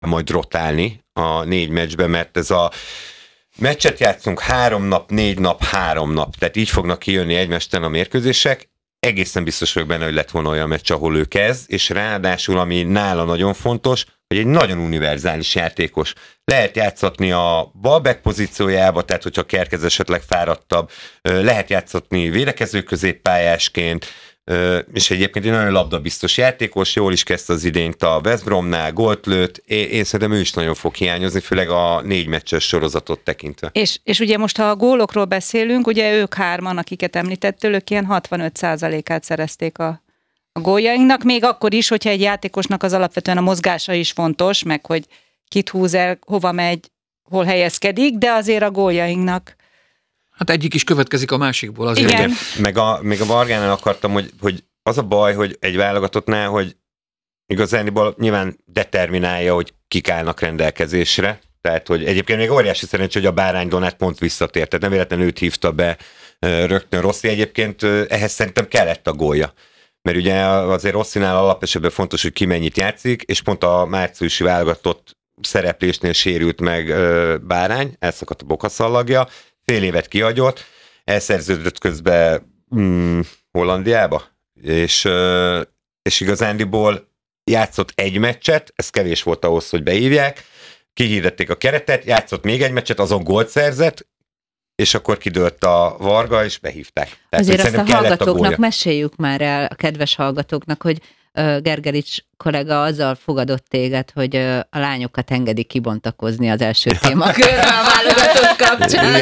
majd rotálni a 4 meccsben, mert ez a meccset játszunk 3 nap, 4 nap, 3 nap, tehát így fognak kijönni egymástán a mérkőzések. Egészen biztos vagyok benne, hogy lett volna olyan meccs, ahol ő kezd, és ráadásul, ami nála nagyon fontos, hogy egy nagyon univerzális játékos. Lehet játszatni a balback pozíciójába, tehát hogyha Kerkez esetleg fáradtabb, lehet játszatni védekező középpályásként, és egyébként egy nagyon labdabiztos játékos, jól is kezdte az idényt a West Bromnál, gólt lőtt, én szerintem ő is nagyon fog hiányozni, főleg a 4 meccses sorozatot tekintve. És ugye most, ha a gólokról beszélünk, ugye ők 3-an, akiket említettél, ők ilyen 65%-át szerezték a góljainknak, még akkor is, hogyha egy játékosnak az alapvetően a mozgása is fontos, meg hogy kit húz el, hova megy, hol helyezkedik, de azért a góljainknak. Hát egyik is következik a másikból azért. Igen. Még a Vargánál akartam, hogy az a baj, hogy egy válogatottnál, hogy igazániból nyilván determinálja, hogy kik állnak rendelkezésre. Tehát, hogy egyébként még óriási szerencsé, hogy a Bárány Donát pont visszatért. Tehát nem véletlenül őt hívta be rögtön Rossi. Egyébként ehhez szerintem kellett a gólja. Mert ugye azért Rossinál alapesetben fontos, hogy ki mennyit játszik, és pont a márciusi válogatott szereplésnél sérült meg Bárány, elszakadt a bokaszallagja, fél évet kihagyott, elszerződött közben Hollandiába, és igazándiból játszott egy meccset, ez kevés volt ahhoz, hogy beírják, kihirdették a keretet, játszott még egy meccset, azon gólt szerzett, és akkor kidőlt a Varga, és behívták. Tehát, azért azt a hallgatóknak meséljük már el, a kedves hallgatóknak, hogy Gergelics kollega azzal fogadott téged, hogy a lányokat engedi kibontakozni az első témakörre a válogatott kapcsán.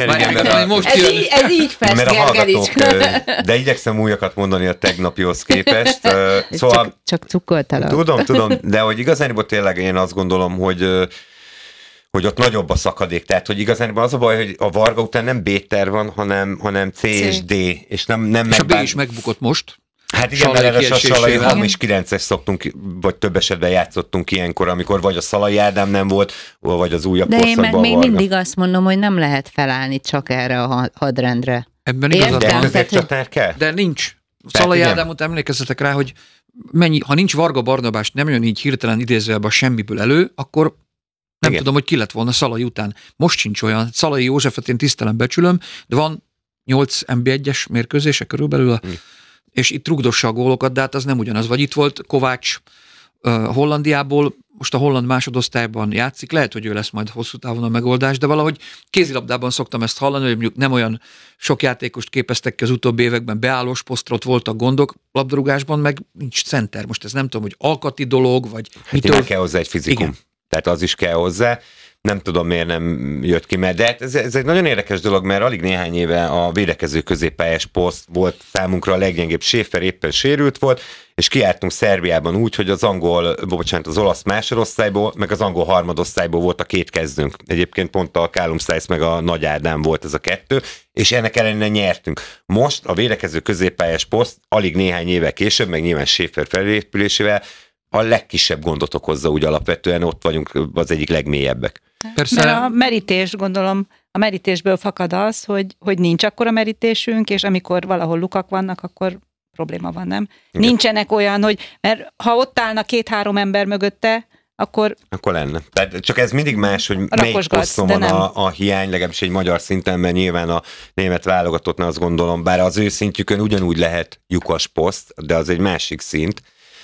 Ez így fest Gergelics. De igyekszem újakat mondani a tegnapihoz képest. Szóval, csak cukkoltalak. Tudom, de hogy igazániból tényleg én azt gondolom, hogy ott nagyobb a szakadék. Tehát, hogy igazán az a baj, hogy a Varga után nem B-terv van, hanem C és D. És nem és a B is megbukott most. Hát igen, mert a Salai hamis 9-es szoktunk, vagy több esetben játszottunk ilyenkor, amikor vagy a Szalai Ádám nem volt, vagy az újabb korszakban De én meg még mindig azt mondom, hogy nem lehet felállni csak erre a hadrendre. Ebben igazad van. De nincs. Szalai Ádámot emlékezzetek rá, hogy ha nincs Varga Barnabás, nem jön így hirtelen idézőjelben semmiből elő, akkor nem tudom, hogy ki lett volna Szalai után. Most sincs olyan. Szalai Józsefet én tisztelem, becsülöm, de van 8 NB1-es mérkőzése körülbelül, és itt rugdossa a gólokat, de hát az nem ugyanaz. Vagy itt volt Kovács Hollandiából, most a holland másodosztályban játszik, lehet, hogy ő lesz majd hosszú távon a megoldás, de valahogy kézilabdában szoktam ezt hallani, hogy mondjuk nem olyan sok játékost képeztek ki az utóbbi években, beállós posztra, ott voltak gondok, labdarúgásban meg nincs center. Most ez nem tudom, hogy alkati dolog, vagy mitől kell hozzá egy fizikum. Igen. Tehát az is kell hozzá. Nem tudom, miért nem jött ki, mert de ez egy nagyon érdekes dolog, mert alig néhány éve a védekező középpályás poszt volt számunkra a leggyengébb. Schäfer éppen sérült volt, és kijártunk Szerbiában úgy, hogy az olasz másodosztályból, meg az angol harmadosztályból volt a 2 kezdőnk. Egyébként pont a Callum Stice meg a Nagy Ádám volt ez a 2, és ennek ellenére nyertünk. Most a védekező középpályás poszt alig néhány éve később, meg nyilván Schäfer felépülésével a legkisebb gondot okozza, úgy alapvetően ott vagyunk az egyik legmélyebbek. Persze. Mert a merítés, gondolom, a merítésből fakad az, hogy nincs akkora merítésünk, és amikor valahol lukak vannak, akkor probléma van, nem? Igen. Nincsenek olyan, mert ha ott állna 2-3 ember mögötte, akkor lenne. Tehát csak ez mindig más, hogy melyik poszton van a hiány, legalábbis egy magyar szinten, mert nyilván a német válogatottnál azt gondolom, bár az ő szintjükön ugyanúgy lehet lyukas poszt, de az egy másik szint.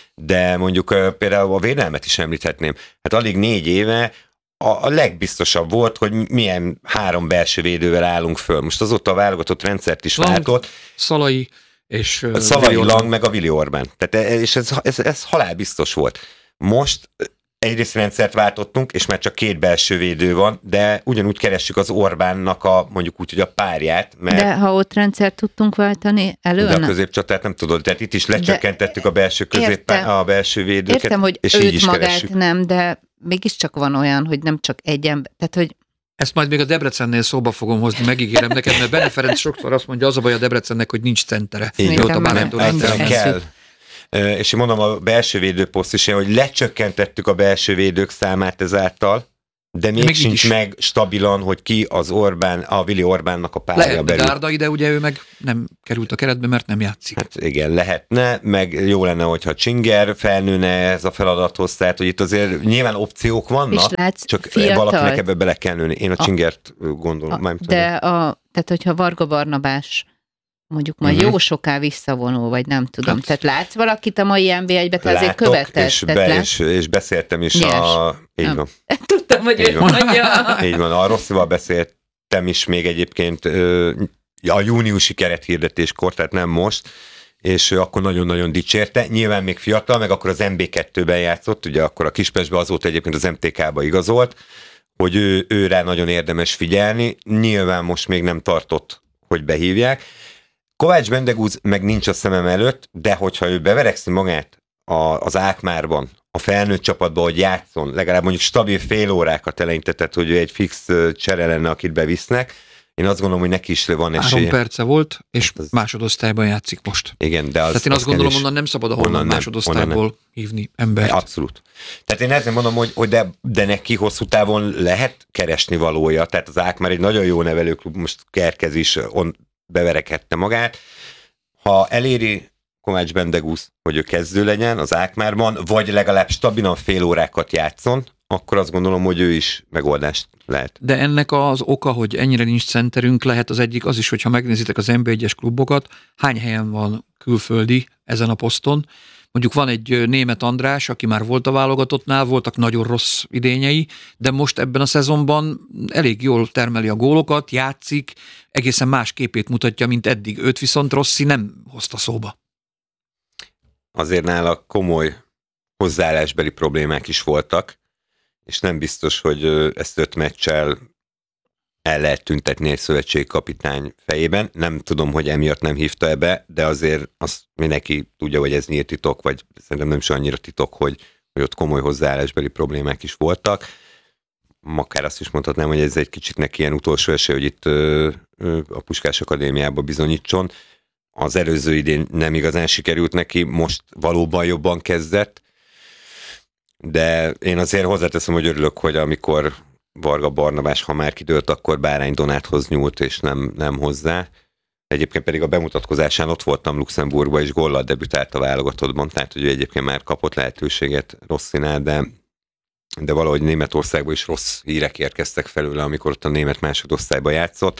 De mondjuk például a védelmet is említhetném. Hát alig 4 éve a legbiztosabb volt, hogy milyen 3 belső védővel állunk föl. Most azóta a válogatott rendszert is váltott. Szalai és Szalai Lang meg a Vili Orbán. Tehát, és ez halálbiztos volt. Most egyrészt rendszert váltottunk, és már csak 2 belső védő van, de ugyanúgy keressük az Orbánnak mondjuk úgy, hogy a párját. Mert de ha ott rendszert tudtunk váltani, de a középcsatát nem tudod, tehát itt is lecsökkentettük a belső a belső védőket. Értem, hogy és így is magát keressük. Nem, de mégiscsak van olyan, hogy nem csak egy ember, tehát hogy ezt majd még a Debrecennél szóba fogom hozni, megígérem neked, mert Bene Ferenc sokszor azt mondja, az a baj a Debrecennek, hogy nincs centere. Kell. És én mondom, a belső védőposzt is, hogy lecsökkentettük a belső védők számát ezáltal, de még sincs meg stabilan, hogy ki az Orbán, a Willy Orbánnak a párja lehetne belül. Dárdai, de ugye ő meg nem került a keretbe, mert nem játszik. Hát igen, lehetne, meg jó lenne, hogyha Csinger felnőne ez a feladathoz, tehát hogy itt azért nyilván opciók vannak, csak valakinek ebbe bele kell nőni. Én a Csingert gondolom. Tehát hogyha Varga Barnabás mondjuk majd jó soká visszavonul, vagy nem tudom. Hát, tehát látsz valakit a mai NB1-be, te azért követed? És beszéltem is így van. Tudtam, hogy ő mondja. Így van, a Rosszival beszéltem is még egyébként a júniusi kerethirdetéskor, tehát nem most, és akkor nagyon-nagyon dicsérte. Nyilván még fiatal, meg akkor az MB2-ben játszott, ugye akkor a Kispestben, azóta egyébként az MTK-ba igazolt, hogy ő rá nagyon érdemes figyelni. Nyilván most még nem tartott, hogy behívják. Kovács Bendegúz meg nincs a szemem előtt, de hogyha ő beverekszi magát az Ákmárban, a felnőtt csapatban, hogy játszon, legalább mondjuk stabil fél órákat eleinte, tehát hogy ő egy fix csere lenne, akit bevisznek, én azt gondolom, hogy neki is van esélye. 3 perce volt, és másodosztályban játszik most. Igen, de az... Tehát én azt gondolom, onnan nem szabad a holland másodosztályból hívni embert. Abszolút. Tehát én ezzel mondom, hogy de neki hosszú távon lehet keresni valója, tehát az Ákmár egy nagyon jó nevelőklub, most Kerkez is beverekedte magát. Ha eléri Kovács Bendegúz, hogy ő kezdő legyen az Ákmárban, vagy legalább stabilan fél órákat játszon, akkor azt gondolom, hogy ő is megoldást lehet. De ennek az oka, hogy ennyire nincs centerünk, lehet az egyik az is, hogyha megnézitek az NB1-es klubokat, hány helyen van külföldi ezen a poszton. Mondjuk van egy Németh András, aki már volt a válogatottnál, voltak nagyon rossz idényei, de most ebben a szezonban elég jól termeli a gólokat, játszik, egészen más képét mutatja, mint eddig. Őt viszont Rossi nem hozta szóba. Azért nála komoly hozzáállásbeli problémák is voltak, és nem biztos, hogy ezt 5 meccsel el lehet tüntetni egy szövetségkapitány fejében. Nem tudom, hogy emiatt nem hívta ebbe, de azért azt mindenki tudja, hogy ez nyílt titok, vagy szerintem nem is annyira titok, hogy ott komoly hozzáállásbeli problémák is voltak. Akár azt is mondhatnám, hogy ez egy kicsit neki ilyen utolsó esély, hogy itt a Puskás Akadémiába bizonyítson. Az előző idén nem igazán sikerült neki, most valóban jobban kezdett, de én azért hozzáteszem, hogy örülök, hogy amikor Varga Barnabás, ha már kidőlt, akkor Bárány Donáthoz nyúlt, és nem hozzá. Egyébként pedig a bemutatkozásán ott voltam Luxemburgban, és góllal debütált a válogatottban, tehát hogy ő egyébként már kapott lehetőséget Rossinál, de valahogy Németországban is rossz hírek érkeztek felőle, amikor ott a német másodosztályban játszott.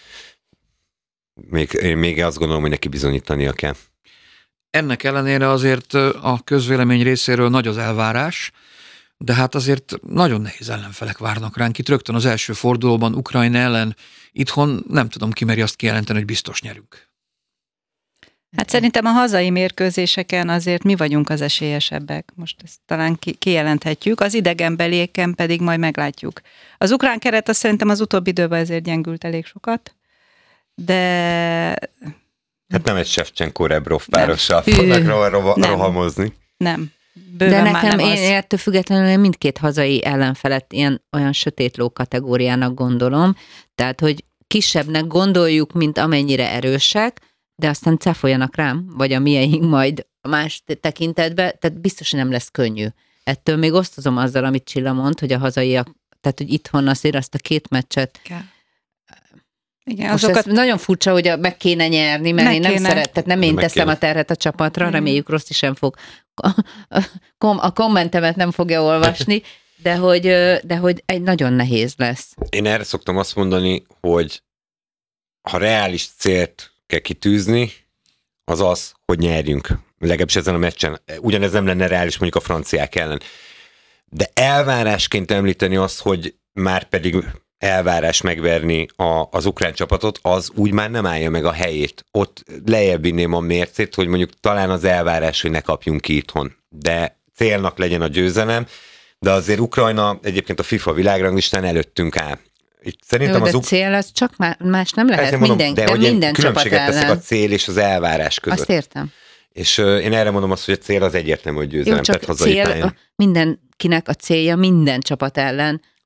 Még azt gondolom, hogy neki bizonyítania kell. Ennek ellenére azért a közvélemény részéről nagy az elvárás, de hát azért nagyon nehéz ellenfelek várnak ránk. Itt rögtön az első fordulóban Ukrajna ellen, itthon nem tudom, ki meri azt kijelenteni, hogy biztos nyerünk. Hát szerintem a hazai mérkőzéseken azért mi vagyunk az esélyesebbek. Most ezt talán kijelenthetjük, az idegenbelieken pedig majd meglátjuk. Az ukrán keret azt szerintem az utóbbi időben ezért gyengült elég sokat, de... Hát nem egy Shevchenko-Rebrov párossal fognak rohamozni. Nem. De nekem én ettől függetlenül mindkét hazai ellenfelet olyan sötét ló kategóriának gondolom, tehát hogy kisebbnek gondoljuk, mint amennyire erősek, de aztán cáfoljanak rám, vagy a mieink majd más tekintetben, tehát biztos, hogy nem lesz könnyű. Ettől még osztozom azzal, amit Csilla mond, hogy a hazaiak, tehát hogy itthon azért azt a 2 meccset igen, azokat... nagyon furcsa, hogy meg kéne nyerni, mert én nem szeretem, nem én teszem a terhet a csapatra, reméljük Rossi sem fog a kommentemet nem fogja olvasni, de hogy egy nagyon nehéz lesz. Én erre szoktam azt mondani, hogy ha reális célt kell kitűzni, az, hogy nyerjünk. Legalábbis ezen a meccsen. Ugyanez nem lenne reális mondjuk a franciák ellen. De elvárásként említeni azt, hogy már pedig elvárás megverni az ukrán csapatot, az úgy már nem állja meg a helyét. Ott lejjebb vinném a mércét, hogy mondjuk talán az elvárás, hogy ne kapjunk ki itthon. De célnak legyen a győzelem, de azért Ukrajna egyébként a FIFA világranglistán előttünk áll. Szerintem jó, de cél az csak más nem lehet, mondom, de minden csapat ellen. Teszek a cél és az elvárás között. Azt értem. És én erre mondom azt, hogy a cél az egyértelmű, hogy győzelem. Jó, csak cél, mindenkinek a célja minden csapat ellen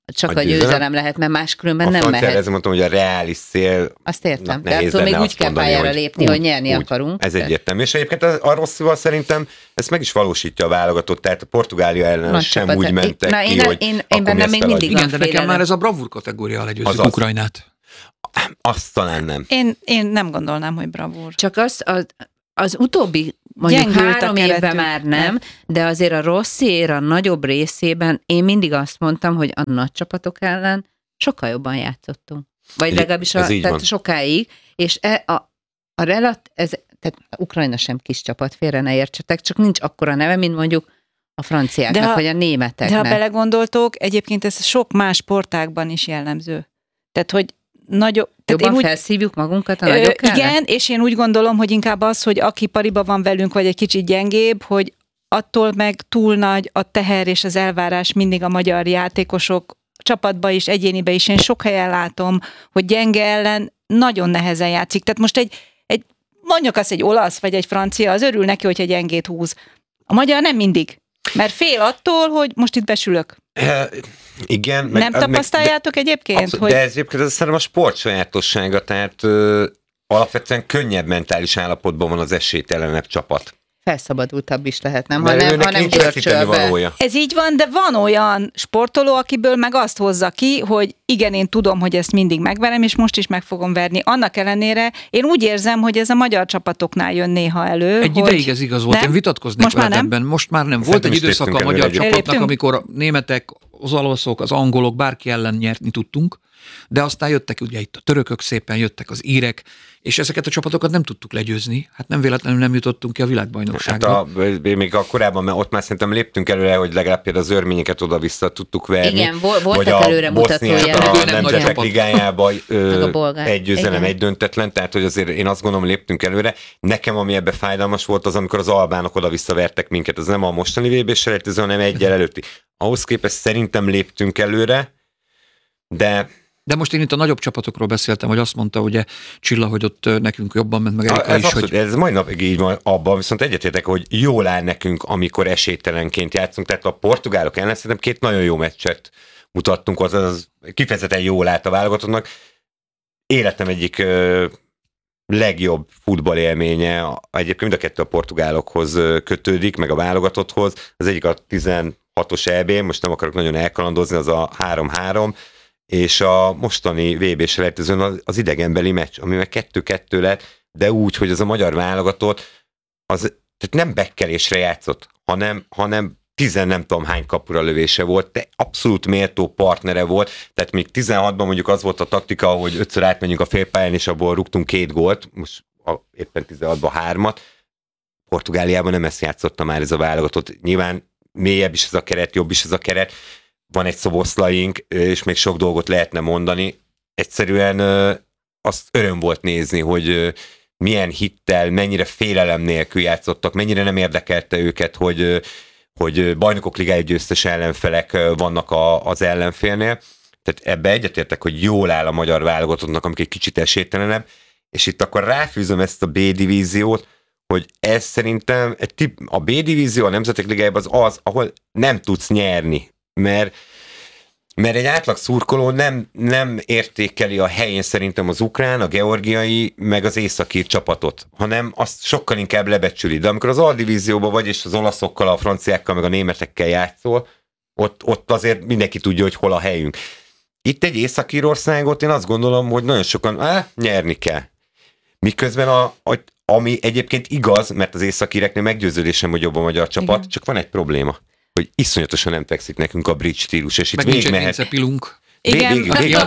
csak a győzelem lehet, mert máskülönben nem mehet. Ezért mondtam, hogy a reális cél. Azt értem, de attól még úgy kell pályára lépni, hogy nyerni akarunk. Ez egyértelmű. És egyébként a Rosszival szerintem ezt meg is valósítja a válogatott, tehát a Portugália ellen sem úgy mentek ki, hogy én bennem még mindig igen, de nekem már ez a bravúr kategória legyőzzük Ukrajnát. Azt talán nem. Én nem gondolnám, hogy bravúr. Csak az utóbbi mondjuk 3 évben már nem, de azért a Rossziér a nagyobb részében én mindig azt mondtam, hogy a nagy csapatok ellen sokkal jobban játszottunk. Vagy legalábbis tehát sokáig, és tehát Ukrajna sem kis csapat, félre ne értsetek, csak nincs akkora neve, mint mondjuk a franciáknak, vagy a németeknek. De ha belegondoltok, egyébként ez sok más sportágban is jellemző. Tehát, hogy jobban felszívjuk magunkat a nagyok ellen? Igen, és én úgy gondolom, hogy inkább az, hogy aki pariba van velünk, vagy egy kicsit gyengébb, hogy attól meg túl nagy a teher és az elvárás mindig a magyar játékosok csapatba is, egyénibe is. Én sok helyen látom, hogy gyenge ellen nagyon nehezen játszik. Tehát most mondjuk azt egy olasz, vagy egy francia, az örül neki, hogyha gyengét húz. A magyar nem mindig. Mert fél attól, hogy most itt besülök. Igen. Nem tapasztaljátok egyébként? Abszolút, de ez egyébként szerintem a sport sajátossága, tehát alapvetően könnyebb mentális állapotban van az esélytelenebb csapat. Felszabadultabb is lehet, nem? Ha nem görcsölbe. Ez így van, de van olyan sportoló, akiből meg azt hozza ki, hogy igen, én tudom, hogy ezt mindig megverem, és most is meg fogom verni. Annak ellenére én úgy érzem, hogy ez a magyar csapatoknál jön néha elő. Egy ideig ez igaz volt, én vitatkoznék veled ebben. Most már nem. Volt egy időszaka a magyar csapatnak, amikor a németek, az olaszok, az angolok, bárki ellen nyerni tudtunk, de aztán jöttek ugye itt a törökök szépen, jöttek az írek, és ezeket a csapatokat nem tudtuk legyőzni. Hát nem véletlenül nem jutottunk ki a világbajnokságra. Hát még a korábban, mert ott már szerintem léptünk előre, hogy legalább például az örményeket oda-vissza tudtuk verni. Igen, voltak előre mutatója. A Nemzetek Ligájába egy győzelem, egy döntetlen, tehát hogy azért én azt gondolom, léptünk előre. Nekem, ami ebbe fájdalmas volt, az, amikor az albánok oda-vissza vertek minket. Ez nem a mostani VB-selejtező, hanem egyel előtti. Ahhoz képest szerintem léptünk előre, de most én itt a nagyobb csapatokról beszéltem, hogy azt mondta ugye Csilla, hogy ott nekünk jobban ment, meg Erika is. Abszolút, hogy... Ez mai napig így van abban, viszont egyetértek, hogy jól áll nekünk, amikor esélytelenként játszunk. Tehát a portugálok ellen szerintem 2 nagyon jó meccset mutattunk, az kifejezetten jól állt a válogatottnak. Életem egyik legjobb futballélménye, egyébként mind a 2 a portugálokhoz kötődik, meg a válogatotthoz. Az egyik a 16-os EB, most nem akarok nagyon elkalandozni, az a 3-3, és a mostani VB-selejtezőn az idegenbeli meccs, ami meg 2-2 lett, de úgy, hogy az a magyar válogatott, tehát nem bekkelésre játszott, hanem 10 nem tudom hány kapura lövése volt, de abszolút méltó partnere volt, tehát még 16-ban mondjuk az volt a taktika, hogy 5-ször átmenjünk a félpályán, és abból rúgtunk 2 gólt, most éppen 16-ban 3-at, Portugáliában nem ezt játszotta már ez a válogatott, nyilván mélyebb is ez a keret, jobb is ez a keret, van egy Szoboszlaink, és még sok dolgot lehetne mondani. Egyszerűen azt öröm volt nézni, hogy milyen hittel, mennyire félelem nélkül játszottak, mennyire nem érdekelte őket, hogy bajnokok ligája győztes ellenfelek vannak az ellenfélnél. Tehát ebbe egyetértek, hogy jól áll a magyar válogatottnak, amik egy kicsit esélytelenebb, és itt akkor ráfűzöm ezt a B-divíziót, hogy ez szerintem a B-divízió a Nemzetek Ligájában az, ahol nem tudsz nyerni. Mert egy átlag szurkoló nem értékeli a helyén szerintem az ukrán, a georgiai, meg az északír csapatot, hanem azt sokkal inkább lebecsüli. De amikor az A-divízióban vagy, és az olaszokkal, a franciákkal, meg a németekkel játszol, ott azért mindenki tudja, hogy hol a helyünk. Itt egy Észak-Írországot én azt gondolom, hogy nagyon sokan nyerni kell. Miközben ami egyébként igaz, mert az északíreknél meggyőződésem, hogy jobb a magyar csapat, igen. Csak van egy probléma, hogy iszonyatosan nem fekszik nekünk a bridge stílus, és itt végigmehet. Igen,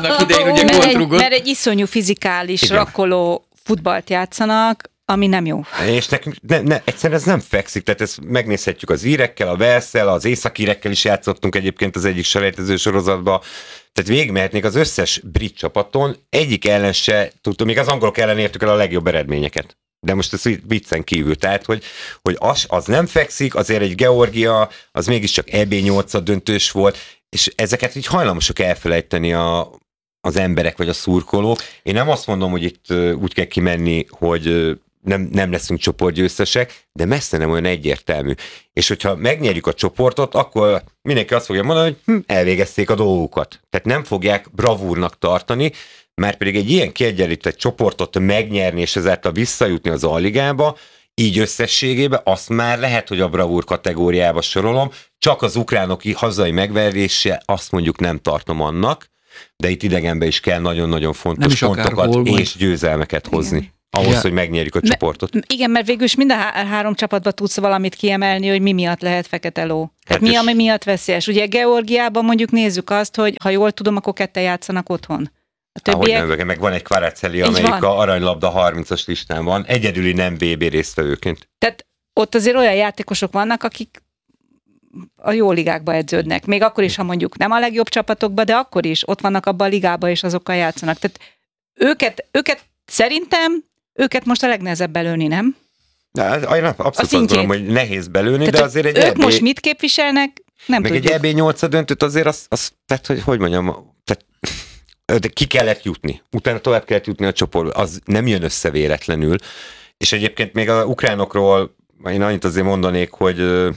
mert egy iszonyú fizikális, igen. Rakoló futballt játszanak, ami nem jó. És nekünk egyszerűen ez nem fekszik, tehát ezt megnézhetjük az írekkel, a Walesszel, az északírekkel is játszottunk egyébként az egyik selejtező sorozatban, tehát végigmehetnék az összes brit csapaton, egyik ellen se tudtam, még az angolok ellen értük el a legjobb eredményeket. De most ez viccen kívül, tehát, hogy az nem fekszik, azért egy Georgia, az mégiscsak EB8 döntős volt, és ezeket így hajlamosak elfelejteni az emberek vagy a szurkolók. Én nem azt mondom, hogy itt úgy kell kimenni, hogy nem leszünk csoportgyőztesek, de messze nem olyan egyértelmű. És hogyha megnyerjük a csoportot, akkor mindenki azt fogja mondani, hogy elvégezték a dolgukat. Tehát nem fogják bravúrnak tartani, már pedig egy ilyen kiegyenlített csoportot megnyerni, és ezáltal visszajutni az A-ligába, így összességében azt már lehet, hogy a bravúr kategóriába sorolom, csak az ukránok hazai megverése azt mondjuk nem tartom annak, de itt idegenben is kell nagyon-nagyon fontos pontokat és győzelmeket hozni. Ahhoz, hogy megnyerjük a csoportot. Igen, mert végül is mind a három csapatban tudsz valamit kiemelni, hogy mi miatt lehet fekete ló. Tehát mi, ami miatt veszélyes. Ugye Georgiában mondjuk nézzük azt, hogy ha jól tudom, akkor ketten játszanak otthon. A többiek... Ahogy meg van egy Kvaratskhelia, amelyik a aranylabda 30-as listán van, egyedüli nem BB résztvevőként. Tehát ott azért olyan játékosok vannak, akik a jó ligákba edződnek. Még akkor is, ha mondjuk nem a legjobb csapatokba, de akkor is ott vannak abban a ligába, és azokkal játszanak. Tehát őket szerintem most a legnehezebb belőni, nem? Abszolút azt gondolom, hogy nehéz belőni, tehát, de azért egy ők most mit képviselnek, nem meg tudjuk. Egy EB8 döntőt azért tehát, hogy mondjam, de ki kellett jutni. Utána tovább kellett jutni a csoportba. Az nem jön össze véletlenül. És egyébként még az ukránokról én annyit azért mondanék, hogy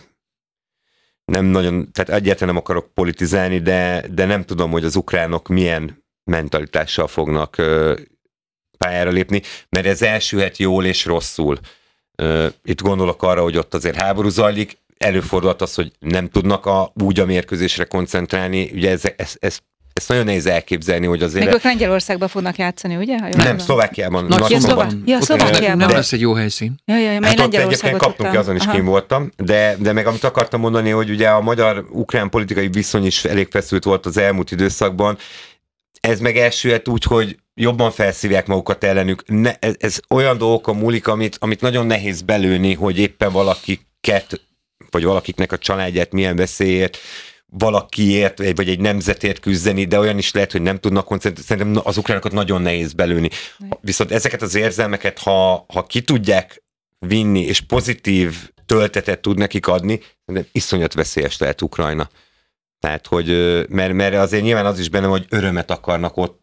nem nagyon, tehát egyáltalán nem akarok politizálni, de nem tudom, hogy az ukránok milyen mentalitással fognak pályára lépni, mert ez elsülhet jól és rosszul. Itt gondolok arra, hogy ott azért háború zajlik, előfordulhat az, hogy nem tudnak úgy a mérkőzésre koncentrálni, ugye ezt nagyon nehéz elképzelni, hogy azért... Még ők Lengyelországban fognak játszani, ugye? Nem, Szlovákiában. Szlovákiában. Nem lesz egy jó helyszín. Hát ott egyébként kaptunk ki, azon is kim voltam, de meg amit akartam mondani, hogy ugye a magyar-ukrán politikai viszony is elég feszült volt az elmúlt időszakban, ez meg elsülhet úgy, hogy jobban felszívják magukat ellenük. Ez olyan dolgokon múlik, amit nagyon nehéz belőni, hogy éppen valakiket, vagy valakiknek a családját milyen veszélyért, valakiért, vagy egy nemzetért küzdeni, de olyan is lehet, hogy nem tudnak koncentrálni. Szerintem az ukránokat nagyon nehéz belőni. Viszont ezeket az érzelmeket, ha ki tudják vinni, és pozitív töltetet tud nekik adni, szerintem iszonyat veszélyes lehet Ukrajna. Tehát, hogy, mert azért nyilván az is benne, hogy örömet akarnak ott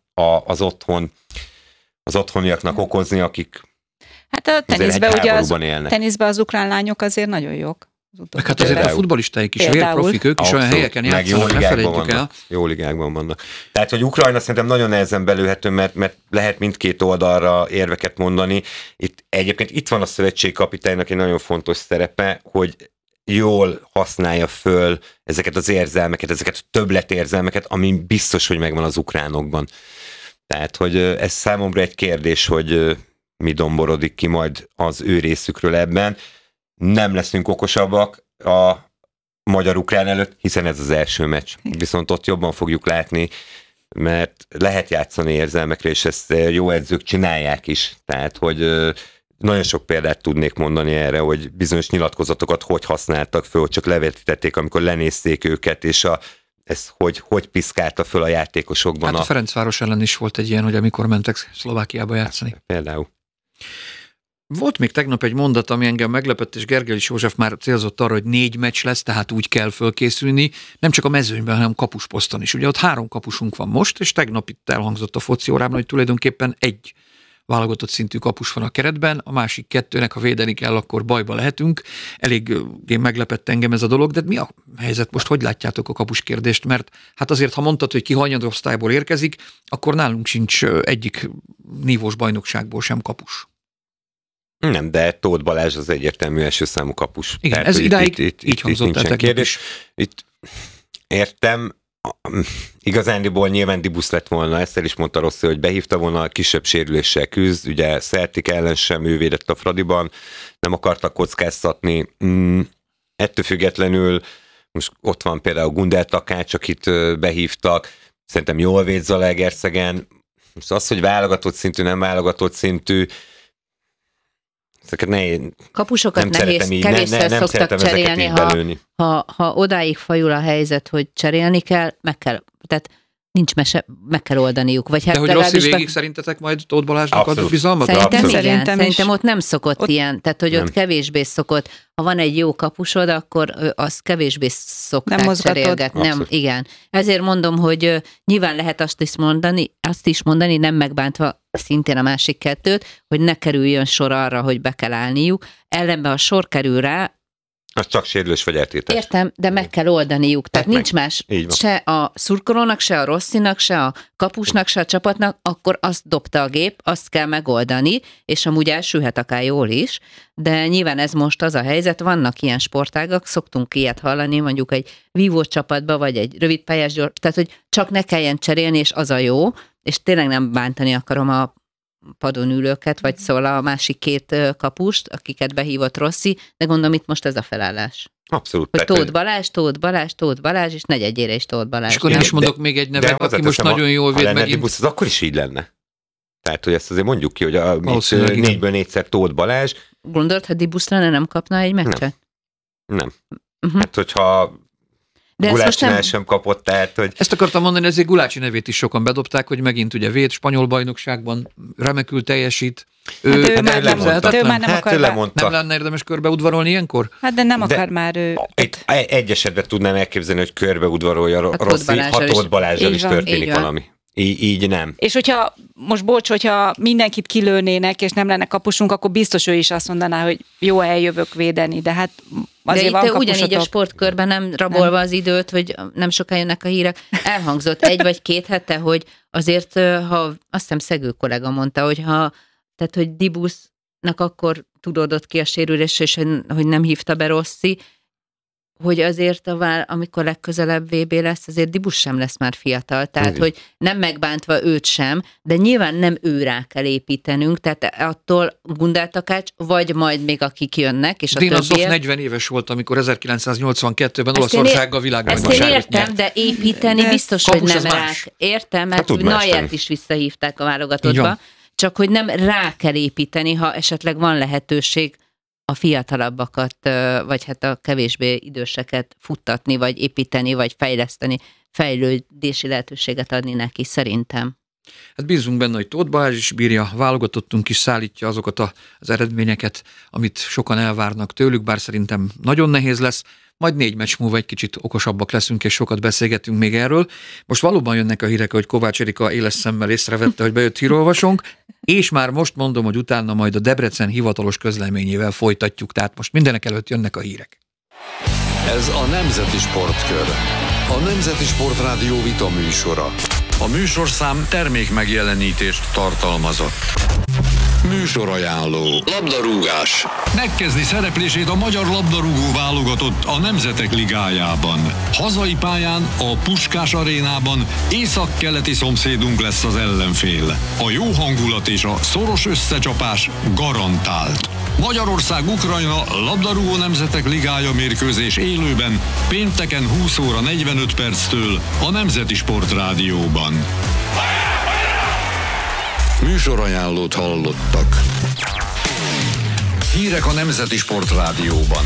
az otthoniaknak okozni, akik hát a teniszben az ukrán lányok azért nagyon jók. Hát azért a futballistáik is vérprofik, ők is olyan helyeken játszanak, ne felejtjük el. Jó ligákban vannak. Tehát, hogy Ukrajna szerintem nagyon nehezen belőhető, mert lehet mindkét oldalra érveket mondani. Itt van a szövetségkapitánynak egy nagyon fontos szerepe, hogy jól használja föl ezeket az érzelmeket, ezeket a többletérzelmeket, ami biztos, hogy megvan az ukránokban. Tehát, hogy ez számomra egy kérdés, hogy mi domborodik ki majd az ő részükről ebben. Nem leszünk okosabbak a magyar-ukrán előtt, hiszen ez az első meccs. Viszont ott jobban fogjuk látni, mert lehet játszani érzelmekre, és ezt jó edzők csinálják is. Tehát, hogy nagyon sok példát tudnék mondani erre, hogy bizonyos nyilatkozatokat hogy használtak föl, hogy csak levetítették, amikor lenézték őket, és ez hogy piszkálta föl a játékosokban. Hát a Ferencváros ellen is volt egy ilyen, hogy amikor mentek Szlovákiába játszani. Például. Volt még tegnap egy mondat, ami engem meglepett, és Gergely József már célzott arra, hogy 4 meccs lesz, tehát úgy kell fölkészülni, nem csak a mezőnyben, hanem kapusposzton is. Ugye ott 3 kapusunk van most, és tegnap itt elhangzott a foci órában, hogy tulajdonképpen egy válogatott szintű kapus van a keretben, a másik 2-nek, ha védeni kell, akkor bajba lehetünk. Eléggé meglepett engem ez a dolog, de mi a helyzet most? Hogy látjátok a kapus kérdést? Mert hát azért, ha mondtad, hogy ki hanyadosztályból érkezik, akkor nálunk sincs egyik nívós bajnokságból sem kapus. Nem, de Tóth Balázs az egyértelmű első számú kapus. Igen, tehát, ez idáig így hangzott el kérdés. Itt értem, igazándiból nyilván Dibusz lett volna, ezt el is mondta Rossi, hogy behívta volna, a kisebb sérüléssel küzd, ugye Celtic ellen sem ő védett a Fradiban, nem akartak kockáztatni. Ettől függetlenül most ott van például Gundel Takács, akit behívtak, szerintem jól véd Zalaegerszegen. Most az, hogy válogatott szintű, nem válogatott szintű, kapusokat kevésszer szoktak cserélni, ha odáig fajul a helyzet, hogy cserélni kell, meg kell. Tehát nincs mese, meg kell oldaniuk. Vagy hát de hogy Rossi végig szerintetek majd Tóth Balázsnak ad bizalmat? Szerintem ott nem szokott ilyen, tehát hogy ott kevésbé szokott. Ha van egy jó kapusod, akkor azt kevésbé szokták cserélgetni. Nem, igen. Ezért mondom, hogy nyilván lehet azt is mondani, nem megbántva szintén a másik kettőt, hogy ne kerüljön sor arra, hogy be kell állniuk. Ellenben, ha sor kerül rá, az csak sérülés vagy eltétes. Értem, de meg kell oldaniuk. Tehát nincs más se a szurkolónak, se a Rossinak, se a kapusnak, se a csapatnak, akkor azt dobta a gép, azt kell megoldani, és amúgy elsülhet akár jól is, de nyilván ez most az a helyzet, vannak ilyen sportágak, szoktunk ilyet hallani, mondjuk egy vívó csapatba, vagy egy rövidpályás gyors, tehát hogy csak ne kelljen cserélni, és az a jó, és tényleg nem bántani akarom a padon ülőket, vagy szól a másik két kapust, akiket behívott Rossi, de gondolom itt most ez a felállás. Abszolút. Hogy Tóth Balázs, és negyedjére is Tóth Balázs. És akkor én is mondok még egy nevet, aki most nagyon jól véd megint. Dibusz, az akkor is így lenne. Tehát, hogy ezt azért mondjuk ki, hogy a 4-ből 4-szer Tóth Balázs. Gondolod, ha Dibusz lenne, nem kapna egy meccset? Nem. Hát, hogyha Gulácsinál sem kapott, tehát, hogy... Ezt akartam mondani, ezért Gulácsi nevét is sokan bedobták, hogy megint ugye véd, spanyol bajnokságban remekül teljesít. Ő már nem lenne érdemes körbeudvarolni ilyenkor? Hát de nem akar már ő. Egy esetben tudnám elképzelni, hogy körbeudvarolja Rossi, ha Tóth Balázsral is történik valami. Így nem. És hogyha, most bocs, hogyha mindenkit kilőnének, és nem lenne kapusunk, akkor biztos ő is azt mondaná, hogy jó, eljövök védeni, de hát azért van kapusatok. Ugyanígy a sportkörben nem rabolva az időt, hogy nem soká jönnek a hírek. Elhangzott 1 vagy 2 hete, hogy azért, ha azt hiszem Szegő kollega mondta, hogy Dibusznak akkor tudódott ki a sérülés, és hogy nem hívta be Rossi, hogy azért amikor legközelebb VB lesz, azért Dibusz sem lesz már fiatal. Tehát, hogy nem megbántva őt sem, de nyilván nem ő rá kell építenünk, tehát attól Gundel Takács, vagy majd még akik jönnek, és a többiek. Dinozov 40 éves volt, amikor 1982-ben Olaszországgal világbajnokságot nyert. Ezt én értem, de építeni biztos, hogy nem rá. Értem, mert Neuert is visszahívták a válogatottba, csak hogy nem rá kell építeni, ha esetleg van lehetőség a fiatalabbakat, vagy hát a kevésbé időseket futtatni, vagy építeni, vagy fejleszteni, fejlődési lehetőséget adni neki, szerintem. Hát bízunk benne, hogy Tóth Balázs is bírja, válogatottunk is szállítja azokat az eredményeket, amit sokan elvárnak tőlük, bár szerintem nagyon nehéz lesz. Majd 4 meccs múlva egy kicsit okosabbak leszünk, és sokat beszélgetünk még erről. Most valóban jönnek a hírek, hogy Kovács Erika éles szemmel észrevette, hogy bejött hírolvasónk, és már most mondom, hogy utána majd a Debrecen hivatalos közleményével folytatjuk, tehát most mindenek előtt jönnek a hírek. Ez a Nemzeti Sportkör. A Nemzeti Sportrádió vita műsora. A műsorszám termékmegjelenítést tartalmazott. Műsorajánló. Labdarúgás. Megkezdi szereplését a magyar labdarúgó válogatott a Nemzetek Ligájában. Hazai pályán, a Puskás arénában észak-keleti szomszédunk lesz az ellenfél. A jó hangulat és a szoros összecsapás garantált. Magyarország-Ukrajna labdarúgó Nemzetek Ligája mérkőzés élőben pénteken 20 óra 45 perctől a Nemzeti Sportrádióban. Műsorajánlót hallottak. Hírek a Nemzeti Sportrádióban.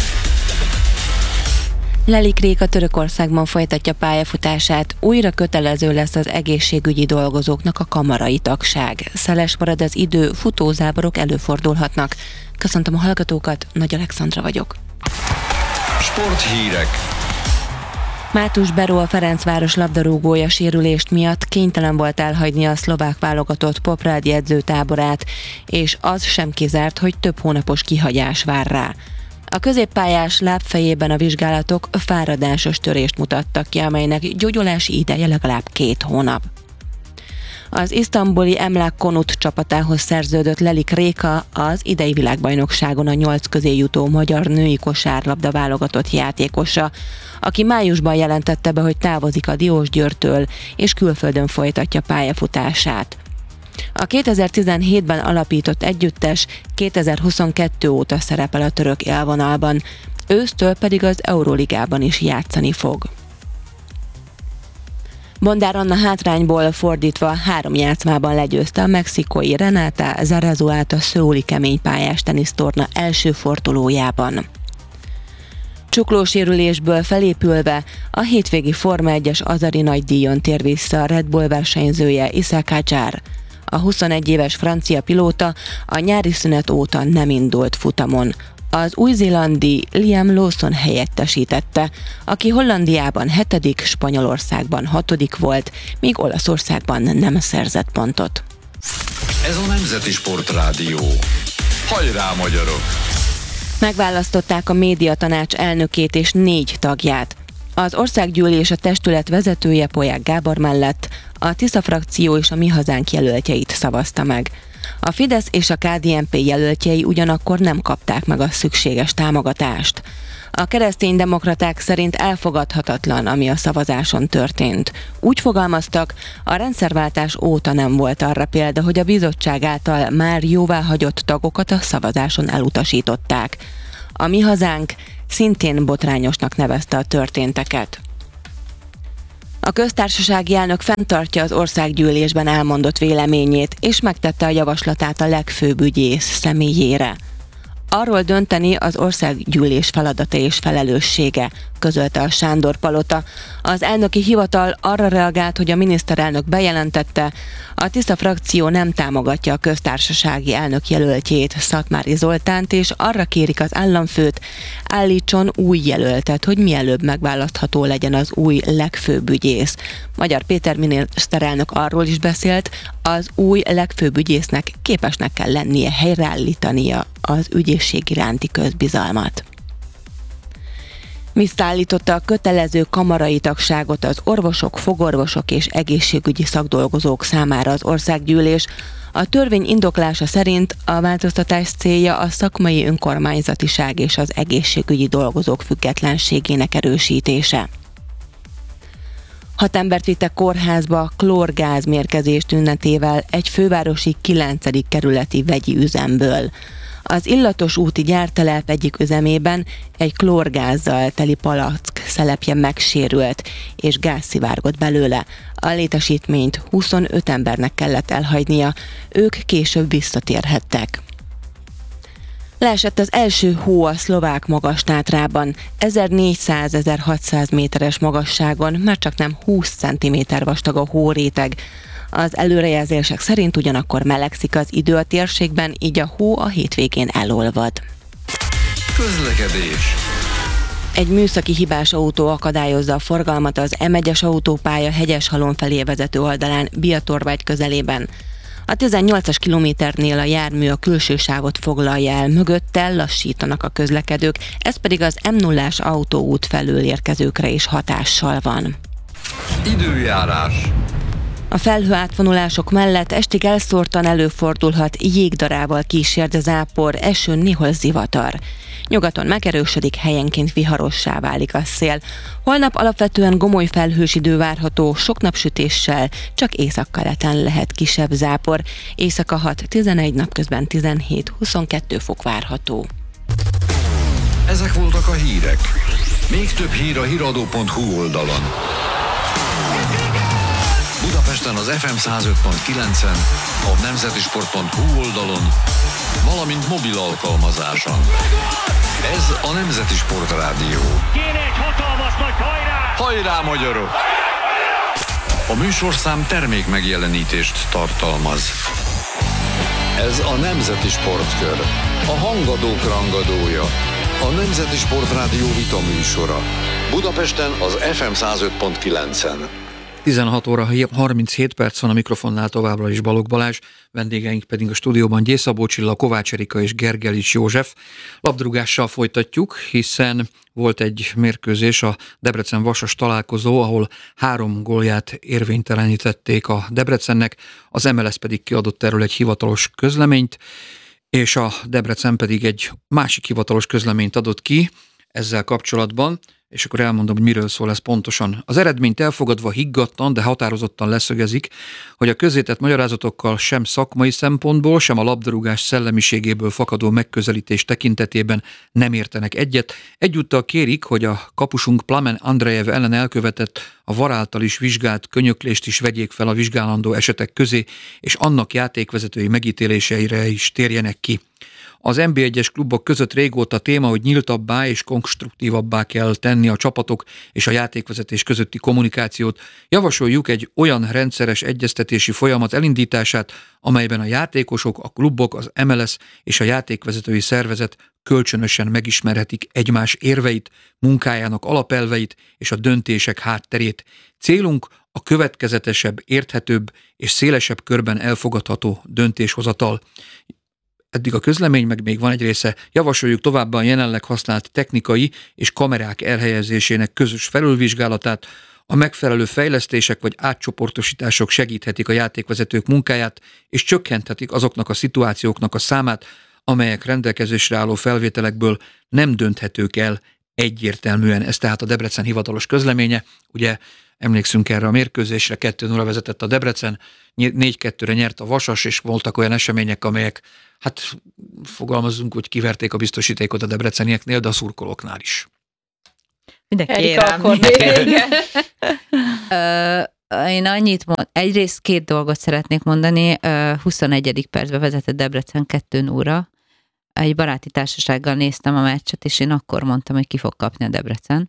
Lelik Réka Törökországban folytatja pályafutását, újra kötelező lesz az egészségügyi dolgozóknak a kamarai tagság. Szeles marad az idő, futózáborok előfordulhatnak. Köszöntöm a hallgatókat, Nagy Alexandra vagyok. Sporthírek. Mátus Beró, a Ferencváros labdarúgója sérülést miatt kénytelen volt elhagyni a szlovák válogatott Poprádi edzőtáborát, és az sem kizárt, hogy több hónapos kihagyás vár rá. A középpályás lábfejében a vizsgálatok fáradásos törést mutattak ki, amelynek gyógyulási ideje legalább 2 hónap. Az isztambuli Emlák Konut csapatához szerződött Lelik Réka az idei világbajnokságon a 8 közé jutó magyar női kosárlabda válogatott játékosa, aki májusban jelentette be, hogy távozik a Diósgyőrtől és külföldön folytatja pályafutását. A 2017-ben alapított együttes 2022 óta szerepel a török élvonalban, ősztől pedig az Euróligában is játszani fog. Bondár Anna hátrányból fordítva 3 játszmában legyőzte a mexikói Renata Zarazuát a szöuli keménypályás tenisztorna első fordulójában. Csuklósérülésből felépülve a hétvégi Forma 1-es Azari nagydíjon tér vissza a Red Bull versenyzője Isack Hadjar. A 21 éves francia pilóta a nyári szünet óta nem indult futamon. Az új-zélandi Liam Lawson helyettesítette, aki Hollandiában 7., Spanyolországban 6. volt, míg Olaszországban nem szerzett pontot. Ez a Nemzeti Sportrádió. Hajrá, magyarok! Megválasztották a médiatanács elnökét és 4 tagját. Az országgyűlés a testület vezetője Polyák Gábor mellett a Tisza frakció és a Mi Hazánk jelöltjeit szavazta meg. A Fidesz és a KDNP jelöltjei ugyanakkor nem kapták meg a szükséges támogatást. A kereszténydemokraták szerint elfogadhatatlan, ami a szavazáson történt. Úgy fogalmaztak, a rendszerváltás óta nem volt arra példa, hogy a bizottság által már jóváhagyott tagokat a szavazáson elutasították. A Mi Hazánk szintén botrányosnak nevezte a történteket. A köztársasági elnök fenntartja az országgyűlésben elmondott véleményét, és megtette a javaslatát a legfőbb ügyész személyére. Arról dönteni az országgyűlés feladata és felelőssége, közölte a Sándor Palota. Az elnöki hivatal arra reagált, hogy a miniszterelnök bejelentette, a Tisza frakció nem támogatja a köztársasági elnök jelöltjét, Szatmári Zoltánt, és arra kérik az államfőt, állítson új jelöltet, hogy mielőbb megválasztható legyen az új legfőbb ügyész. Magyar Péter miniszterelnök arról is beszélt, az új legfőbb ügyésznek képesnek kell lennie helyreállítania az ügyészség iránti közbizalmat. Visszaállította a kötelező kamarai tagságot az orvosok, fogorvosok és egészségügyi szakdolgozók számára az országgyűlés. A törvény indoklása szerint a változtatás célja a szakmai önkormányzatiság és az egészségügyi dolgozók függetlenségének erősítése. 6 embert vittek kórházba klórgázmérgezés tünetével egy fővárosi 9. kerületi vegyi üzemből. Az Illatos úti gyártelep egyik üzemében egy klórgázzal teli palack szelepje megsérült, és gáz szivárgott belőle. A létesítményt 25 embernek kellett elhagynia, ők később visszatérhettek. Leesett az első hó a szlovák Magas-Tátrában, 1400-1600 méteres magasságon, mert csak nem 20 cm vastag a hóréteg. Az előrejelzések szerint ugyanakkor melegszik az idő a térségben, így a hó a hétvégén elolvad. Közlekedés. Egy műszaki hibás autó akadályozza a forgalmat az M1-es autópálya Hegyeshalom felé vezető oldalán Biatorvágy közelében. A 18-as kilométernél a jármű a külső sávot foglalja el, mögötte lassítanak a közlekedők, ez pedig az M0-ás autóút felől érkezőkre is hatással van. Időjárás. A felhőátvonulások mellett estig elszórtan előfordulhat jégdarával kísért zápor, eső, néhol zivatar. Nyugaton megerősödik, helyenként viharossá válik a szél. Holnap alapvetően gomoly felhős idő várható, sok napsütéssel, csak északkeleten lehet kisebb zápor. Éjszaka 6-11, napközben 17-22 fok várható. Ezek voltak a hírek. Még több hír a hiradó.hu oldalon. Budapesten az FM 105.9-en, a nemzetisport.hu oldalon, valamint mobil alkalmazáson. Ez a Nemzeti Sportrádió. Kéne egy hatalmas nagy hajrá! Hajrá, magyarok! A műsorszám termék megjelenítést tartalmaz. Ez a Nemzeti Sportkör. A hangadók rangadója. A Nemzeti Sportrádió vita műsora. Budapesten az FM 105.9-en. 16 óra 37 perc van, a mikrofonnál továbbra is Balogh Balázs, vendégeink pedig a stúdióban Gyész Szabó Csilla, Kovács Erika és Gergelics József. Labdarúgással folytatjuk, hiszen volt egy mérkőzés, a Debrecen-Vasas találkozó, ahol 3 gólját érvénytelenítették a Debrecennek, az MLS pedig kiadott erről egy hivatalos közleményt, és a Debrecen pedig egy másik hivatalos közleményt adott ki ezzel kapcsolatban, és akkor elmondom, hogy miről szól ez pontosan. Az eredményt elfogadva higgadtan, de határozottan leszögezik, hogy a közzétett magyarázatokkal sem szakmai szempontból, sem a labdarúgás szellemiségéből fakadó megközelítés tekintetében nem értenek egyet. Egyúttal kérik, hogy a kapusunk Plamen Andrejev ellen elkövetett, a VAR által is vizsgált könyöklést is vegyék fel a vizsgálandó esetek közé, és annak játékvezetői megítéléseire is térjenek ki. Az NB1-es klubok között régóta téma, hogy nyíltabbá és konstruktívabbá kell tenni a csapatok és a játékvezetés közötti kommunikációt. Javasoljuk egy olyan rendszeres egyeztetési folyamat elindítását, amelyben a játékosok, a klubok, az MLS és a játékvezetői szervezet kölcsönösen megismerhetik egymás érveit, munkájának alapelveit és a döntések hátterét. Célunk a következetesebb, érthetőbb és szélesebb körben elfogadható döntéshozatal. Eddig a közlemény, meg még van egy része. Javasoljuk továbbá a jelenleg használt technikai és kamerák elhelyezésének közös felülvizsgálatát. A megfelelő fejlesztések vagy átcsoportosítások segíthetik a játékvezetők munkáját, és csökkenthetik azoknak a szituációknak a számát, amelyek rendelkezésre álló felvételekből nem dönthetők el egyértelműen. Ez tehát a Debrecen hivatalos közleménye. Ugye emlékszünk erre a mérkőzésre, 2-0 vezetett a Debrecen, 4-2-re nyert a Vasas, és voltak olyan események, amelyek, hát fogalmazzunk, hogy kiverték a biztosítékot a debrecenieknél, de a szurkolóknál is. Én annyit egyrészt 2 dolgot szeretnék mondani. 21. percben vezetett Debrecen 2-0-ra. Egy baráti társasággal néztem a meccset, és én akkor mondtam, hogy ki fog kapni a Debrecen.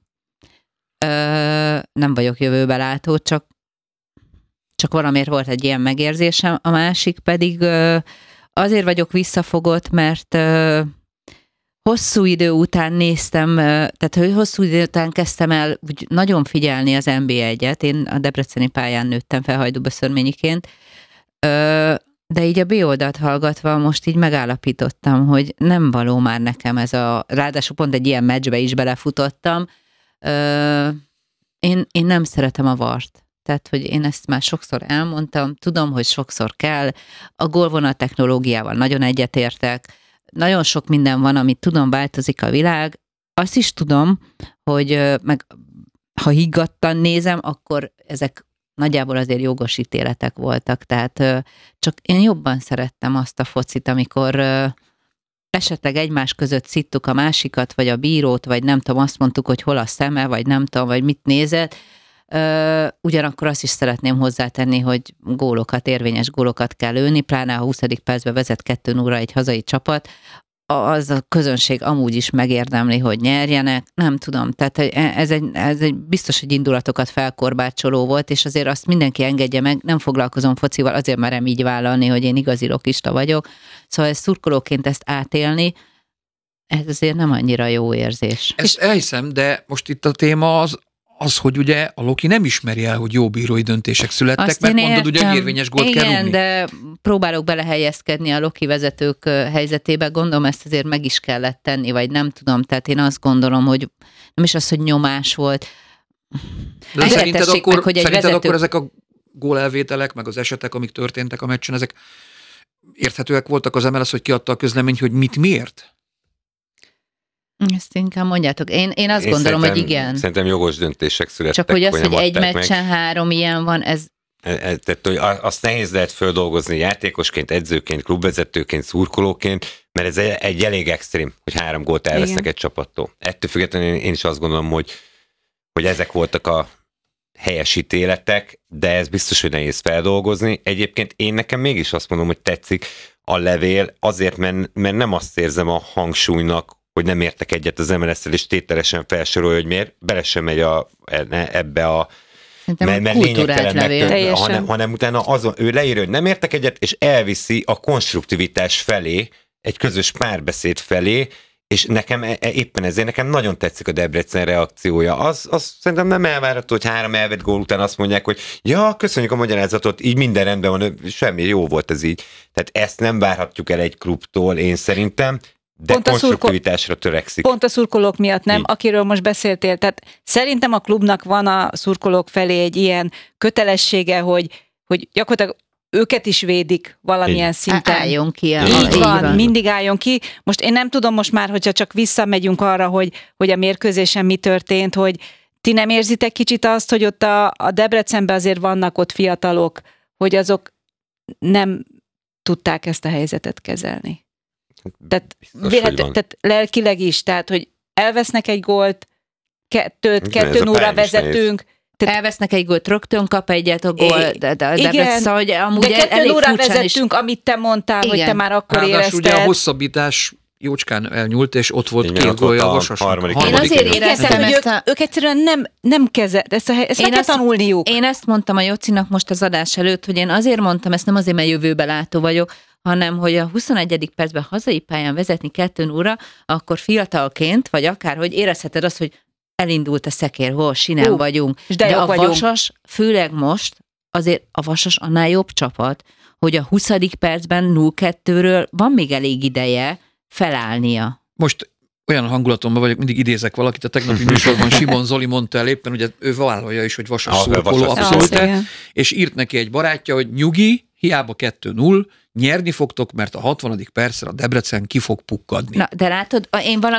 Nem vagyok jövőbe látó, csak valamiért volt egy ilyen megérzésem. A másik pedig azért vagyok visszafogott, mert hosszú idő után néztem, tehát hosszú idő után kezdtem el úgy nagyon figyelni az NB1-et. Én a debreceni pályán nőttem fel Hajdúböszörményiként, de így a B oldalt hallgatva most így megállapítottam, hogy nem való már nekem ez ráadásul pont egy ilyen meccsbe is belefutottam. Én nem szeretem a VAR-t. Tehát, hogy én ezt már sokszor elmondtam, tudom, hogy sokszor kell. A gólvonal technológiával nagyon egyetértek. Nagyon sok minden van, amit tudom, változik a világ. Azt is tudom, hogy meg ha higgadtan nézem, akkor ezek nagyjából azért jogos ítéletek voltak. Tehát csak én jobban szerettem azt a focit, amikor esetleg egymás között szittuk a másikat, vagy a bírót, vagy nem tudom, azt mondtuk, hogy hol a szeme, vagy nem tudom, vagy mit nézett. Ugyanakkor azt is szeretném hozzátenni, hogy érvényes gólokat kell lőni, pláne a 20. percben vezet 2-0 egy hazai csapat, az a közönség amúgy is megérdemli, hogy nyerjenek, nem tudom, tehát ez egy biztos, hogy indulatokat felkorbácsoló volt, és azért azt mindenki engedje meg, nem foglalkozom focival, azért merem így vállalni, hogy én igazi rokista vagyok, szóval szurkolóként ezt átélni, ez azért nem annyira jó érzés. Ezt elhiszem, de most itt a téma az, hogy ugye a Loki nem ismeri el, hogy jó bírói döntések születtek, azt mert mondod, ugye, hogy érvényes gólt kell rúgni. Igen, de próbálok belehelyezkedni a Loki vezetők helyzetébe, gondolom ezt azért meg is kellett tenni, vagy nem tudom, tehát én azt gondolom, hogy nem is az, hogy nyomás volt. De szerinted akkor ezek a gólelvételek, meg az esetek, amik történtek a meccsen, ezek érthetőek voltak az MLS, hogy kiadta a közleményt, hogy miért? Ezt inkább mondjátok. Én azt gondolom, hogy igen. Szerintem jogos döntések születtek. Csak hogy az, hogy egy meccsen 3 ilyen van, tehát, hogy azt nehéz lehet földolgozni játékosként, edzőként, klubvezetőként, szurkolóként, mert ez egy elég extrém, hogy 3 gólt elvesznek egy csapattól. Ettől függetlenül én is azt gondolom, hogy ezek voltak a helyes ítéletek, de ez biztos, hogy nehéz feldolgozni. Egyébként én nekem mégis azt mondom, hogy tetszik a levél, azért, mert nem azt érzem a hangsúlynak, hogy nem értek egyet az MLS-szel, és tételesen felsorolja, hogy miért, bele sem megy ebbe a mert lényegtelen, hanem utána azon, ő leírja, hogy nem értek egyet, és elviszi a konstruktivitás felé, egy közös párbeszéd felé, és nekem éppen ezért nekem nagyon tetszik a Debrecen reakciója. Az szerintem nem elvárható, hogy 3 elvett gól után azt mondják, hogy ja, köszönjük a magyarázatot, így minden rendben van, semmi, jó volt ez így. Tehát ezt nem várhatjuk el egy klubtól, én szerintem, de pont konstruktivitásra törekszik. Pont a szurkolók miatt nem, akiről most beszéltél. Tehát szerintem a klubnak van a szurkolók felé egy ilyen kötelessége, hogy gyakorlatilag őket is védik valamilyen szinten. Álljon ki. Így van, mindig álljon ki. Most én nem tudom most már, hogyha csak visszamegyünk arra, hogy a mérkőzésen mi történt, hogy ti nem érzitek kicsit azt, hogy ott a Debrecenben azért vannak ott fiatalok, hogy azok nem tudták ezt a helyzetet kezelni. Tehát, tehát lelkileg is, tehát, hogy elvesznek egy gólt, 2-0-ra vezetünk, elvesznek egy gólt, rögtön kap egyet a gól, igen, szóval, hogy amúgy de 2 órán vezettünk, is... amit te mondtál, igen. Hogy te már akkor ráadásul érezted. Ugye a hosszabbítás jócskán elnyúlt, és ott volt Igen, 2 gólja a Vasasnak. harmadik. Én azért éreztem hogy ezt ők egyszerűen nem kezelt, ezt meg kell tanulniuk. Én ezt mondtam a Jocinak most az adás előtt, hogy én azért mondtam, ezt nem azért, mert jövőbe látó vagyok, hanem hogy a 21. percben hazai pályán vezetni 2-0, akkor fiatalként, vagy akárhogy érezheted azt, hogy elindult a szekér, hol sinem vagyunk. De a Vasas, főleg most, azért a Vasas annál jobb csapat, hogy a 20. percben 0-2-ről van még elég ideje felállnia. Most olyan hangulatomban vagyok, mindig idézek valakit, a tegnapi műsorban Simon Zoli mondta el éppen, ugye ő vállalja is, hogy Vasas szurkoló, abszolút, és írt neki egy barátja, hogy nyugi, hiába 2-0, nyerni fogtok, mert a 60. percre a Debrecen ki fog pukkadni. Na, de látod,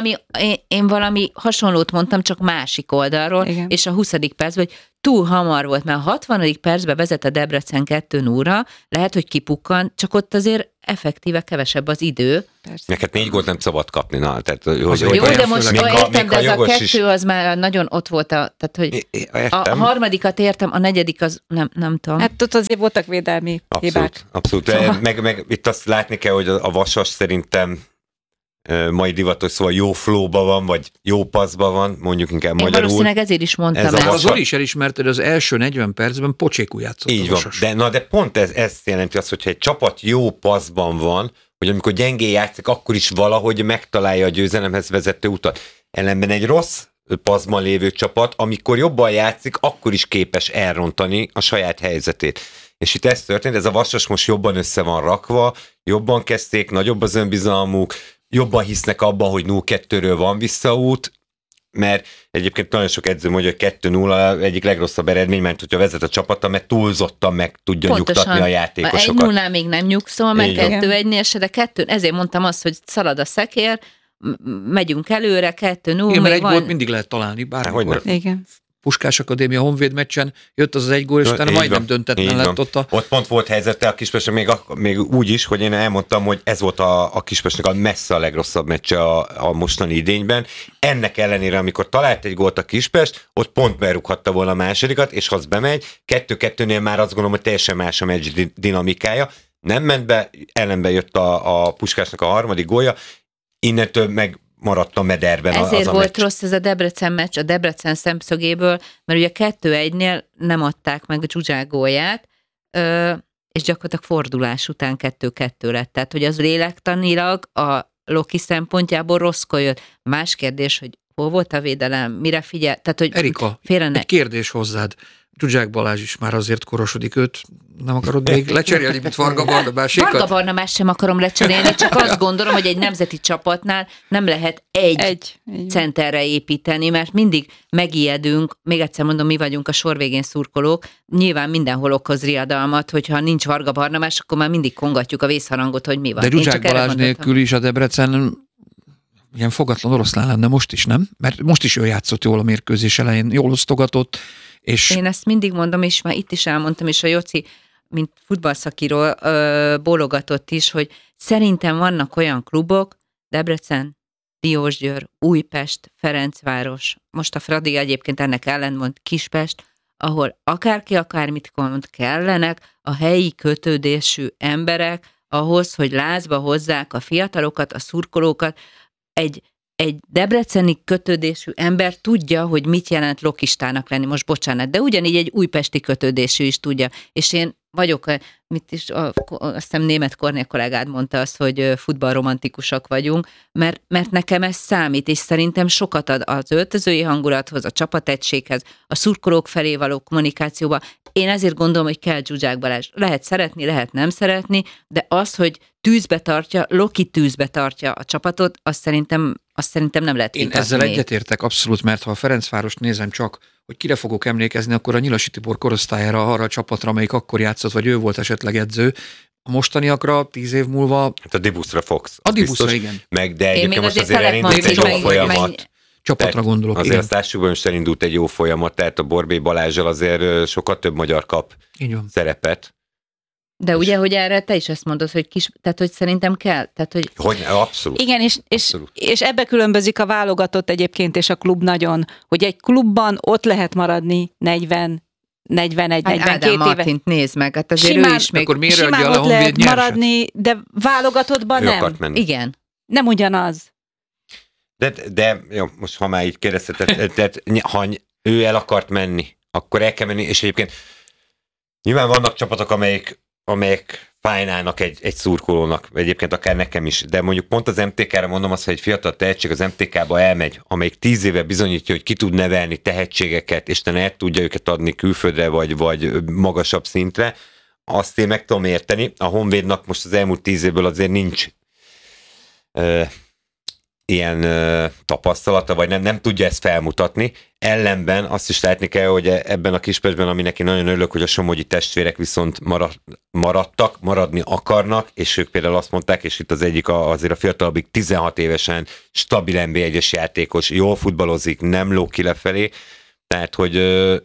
én valami hasonlót mondtam, csak másik oldalról, igen. És a 20. percben, hogy túl hamar volt, mert a 60. percben vezet a Debrecen 2-0-ra, lehet, hogy kipukkan, csak ott azért effektíve kevesebb az idő. Neked 4 gólt nem szabad kapni, na. Tehát, jó, de most értem, de ez a 2 az már nagyon ott volt, tehát, hogy a harmadikat értem, a 4. az nem tudom. Hát ott azért voltak védelmi hibák. Abszolút. Meg itt azt látni kell, hogy a Vasas szerintem mai divatos, szóval jó flowban van, vagy jó passzban van, mondjuk inkább magyarul. Én valószínűleg ezért is mondtam ezt. Az Zoli is elismerte, hogy az első 40 percben pocsékul játszott így a Vasas. Van, de pont ez jelenti azt, hogyha egy csapat jó passzban van, hogy amikor gyengén játszik, akkor is valahogy megtalálja a győzelemhez vezető utat. Ellenben egy rossz passzban lévő csapat, amikor jobban játszik, akkor is képes elrontani a saját helyzetét. És itt ez történt, ez a Vasas most jobban össze van rakva, jobban kezdték, nagyobb az önbizalmuk, jobban hisznek abban, hogy 0-2-ről van visszaút, mert egyébként nagyon sok edző mondja, hogy 2-0 egyik legrosszabb eredmény, mert hogyha vezet a csapata, mert túlzottan meg tudja nyugtatni a játékosokat. 1-0-nál még nem nyugszol, meg 2-1-nél se, de 2, ezért mondtam azt, hogy szalad a szekér, megyünk előre, 2-0. Igen, mert egy gólt mindig lehet találni, bármikor. Igen. Puskás Akadémia Honvéd meccsen jött az egy gól, és utána majdnem döntetlen lett ott Ott pont volt helyzete a Kispestnek, még úgy is, hogy én elmondtam, hogy ez volt a Kispestnek a messze a legrosszabb meccse a mostani idényben. Ennek ellenére, amikor talált egy gólt a Kispest, ott pont berúghatta volna a másodikat, és ha az bemegy, 2-2-nél már azt gondolom, hogy teljesen más a meccs dinamikája. Nem ment be, ellenben jött a Puskásnak a harmadik gólja, innentől meg maradt a mederben. Ezért az a volt meccs. rossz ez a Debrecen meccs, a Debrecen szemszögéből, mert ugye 2-1-nél nem adták meg a Zsuzsák gólját, és gyakorlatilag fordulás után 2-2 lett. Tehát, hogy az lélektanilag a Loki szempontjából rosszkor jött. Más kérdés, hogy hol volt a védelem, mire figyel. Tehát, hogy Erika, egy kérdés hozzád. Zsuzsák Balázs is már azért korosodik, őt nem akarod még lecserélni, mint Varga Barnabásékat? Varga Barnabás sem akarom lecserélni, csak azt gondolom, hogy egy nemzeti csapatnál nem lehet egy centerre építeni, mert mindig megijedünk, még egyszer mondom, mi vagyunk a sor végén szurkolók, nyilván mindenhol okoz riadalmat, hogyha nincs Varga Barnabás, akkor már mindig kongatjuk a vészharangot, hogy mi van. De Zsuzsák Balázs nélkül is a Debrecen ilyen fogatlan oroszlán lenne most is, nem? Mert most is ő játszott jól a mérkőzés elején, jól osztogatott. És én ezt mindig mondom, és már itt is elmondtam, és a Joci, mint futballszakíró bólogatott is, hogy szerintem vannak olyan klubok, Debrecen, Diósgyőr, Újpest, Ferencváros, most a Fradi egyébként ennek ellentmond, Kispest, ahol akárki akármit mond, kellenek a helyi kötődésű emberek ahhoz, hogy lázba hozzák a fiatalokat, a szurkolókat. Egy debreceni kötődésű ember tudja, hogy mit jelent lokistának lenni, most bocsánat, de ugyanígy egy újpesti kötődésű is tudja. És én vagyok, azt hiszem német Kornél kollégád mondta azt, hogy futballromantikusak vagyunk, mert nekem ez számít, és szerintem sokat ad az öltözői hangulathoz, a csapategységhez, a szurkolók felé való kommunikációba. Én ezért gondolom, hogy kell Zsuzsák Balázs. Lehet szeretni, lehet nem szeretni, de az, hogy Loki tűzbe tartja a csapatot, azt szerintem nem lehet vitatni. Én ezzel egyetértek abszolút, mert ha a Ferencvárost nézem csak, hogy kire fogok emlékezni, akkor a Nyilasi Tibor korosztályára, arra a csapatra, amelyik akkor játszott, vagy ő volt esetleg edző. A mostaniakra 10 év múlva... Hát a Dibuszra fogsz. A Dibuszra, igen. De egyébként most azért elindult egy jó folyamat. Csapatra gondolok. Azért a társukban is elindult egy jó folyamat, tehát a Borbély Balázsral azért sokkal több magyar kap szerepet. De ugye, hogy erre te is ezt mondod, hogy tehát hogy szerintem kell. Tehát, hogy abszolút. Igen, Abszolút. és ebbe különbözik a válogatott egyébként, és a klub nagyon, hogy egy klubban ott lehet maradni 41-42 Ádám éve. Martint nézd meg, hát azért Simán- ő is még... Akkor miért Simán reagál a ott lehet Honvéd nyerset? maradni, de válogatottban Ő nem. akart menni. Igen. Nem ugyanaz. De jó, most ha már így kérdezted, tehát ha ő el akart menni, akkor el kell menni, és egyébként nyilván vannak csapatok, amelyek fájnálnak egy szurkolónak, egyébként akár nekem is, de mondjuk pont az MTK-ra mondom azt, hogy egy fiatal tehetség az MTK-ba elmegy, amelyik 10 éve bizonyítja, hogy ki tud nevelni tehetségeket, és el tudja őket adni külföldre, vagy magasabb szintre, azt én meg tudom érteni. A Honvédnak most az elmúlt 10 évből azért nincs ilyen tapasztalata, vagy nem tudja ezt felmutatni. Ellenben azt is látni kell, hogy ebben a Kispestben, ami neki nagyon örülök, hogy a somogyi testvérek viszont maradni akarnak, és ők például azt mondták, és itt az egyik azért a fiatalabbik 16 évesen stabil NB1-es játékos, jól futballozik, nem ló ki lefelé, tehát, hogy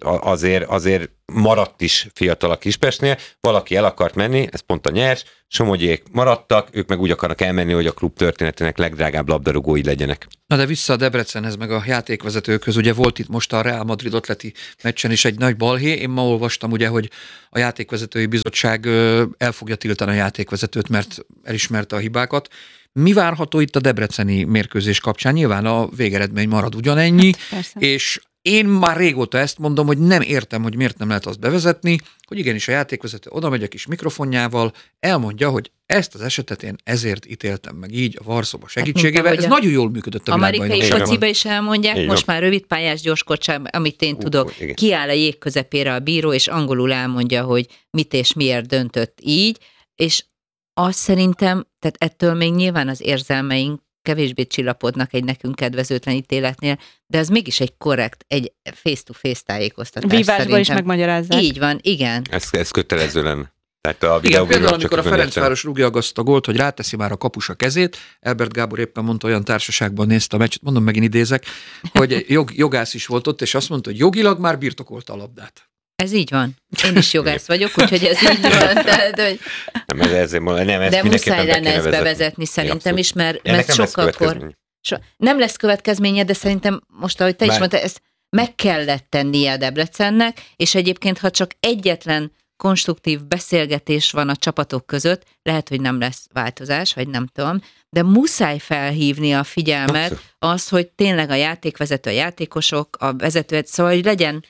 azért maradt is fiatal a Kispestnél, valaki el akart menni, ez pont a nyers, Somogyiék maradtak, ők meg úgy akarnak elmenni, hogy a klub történetének legdrágább labdarúgói legyenek. Na de vissza a Debrecenhez, meg a játékvezetőkhöz, ugye volt itt most a Real Madrid atleti meccsen is egy nagy balhé, én ma olvastam ugye, hogy a játékvezetői bizottság el fogja tiltani a játékvezetőt, mert elismerte a hibákat. Mi várható itt a debreceni mérkőzés kapcsán? Nyilván a végeredmény marad ugyanennyi, Persze. és én már régóta ezt mondom, hogy nem értem, hogy miért nem lehet azt bevezetni, hogy igenis a játékvezető oda megy a kis mikrofonjával, elmondja, hogy ezt az esetet én ezért ítéltem meg így a VAR-szoba segítségével. mint Ez ahogy nagyon jól működött a Amerikai világbajnokságon. fociba is elmondják, Így most van. már rövidpályás gyorskocság, amit én tudok, igen. kiáll a jég közepére a bíró, és angolul elmondja, hogy mit és miért döntött így, és azt szerintem, tehát ettől még nyilván az érzelmeink kevésbé csillapodnak egy nekünk kedvezőtlen ítéletnél, de az mégis egy korrekt, egy face-to-face tájékoztatás Vívásban szerintem. is megmagyarázzák. Így van, igen. Ez kötelező lenne. Tehát a Igen, például amikor a csak Ferencváros rúgja azt a gólt, hogy ráteszi már a kapus a kezét, Elbert Gábor éppen mondta, olyan társaságban nézte a meccset, mondom, megint idézek, hogy jogász is volt ott, és azt mondta, hogy jogilag már birtokolta a labdát. Ez így van. Én is jogász vagyok, úgyhogy ez így van. Tehát, hogy... ezt De muszáj lenne ezt bevezetni szerintem Abszolút. is, mert Ennek nem lesz sokkal következménye. nem lesz következménye, de szerintem most, ahogy te is mondtad, ezt meg kellett tennie a Debrecennek, és egyébként, ha csak egyetlen konstruktív beszélgetés van a csapatok között, lehet, hogy nem lesz változás, vagy nem tudom, de muszáj felhívni a figyelmet az, hogy tényleg a játékvezető, a játékosok, a vezető, szóval, hogy legyen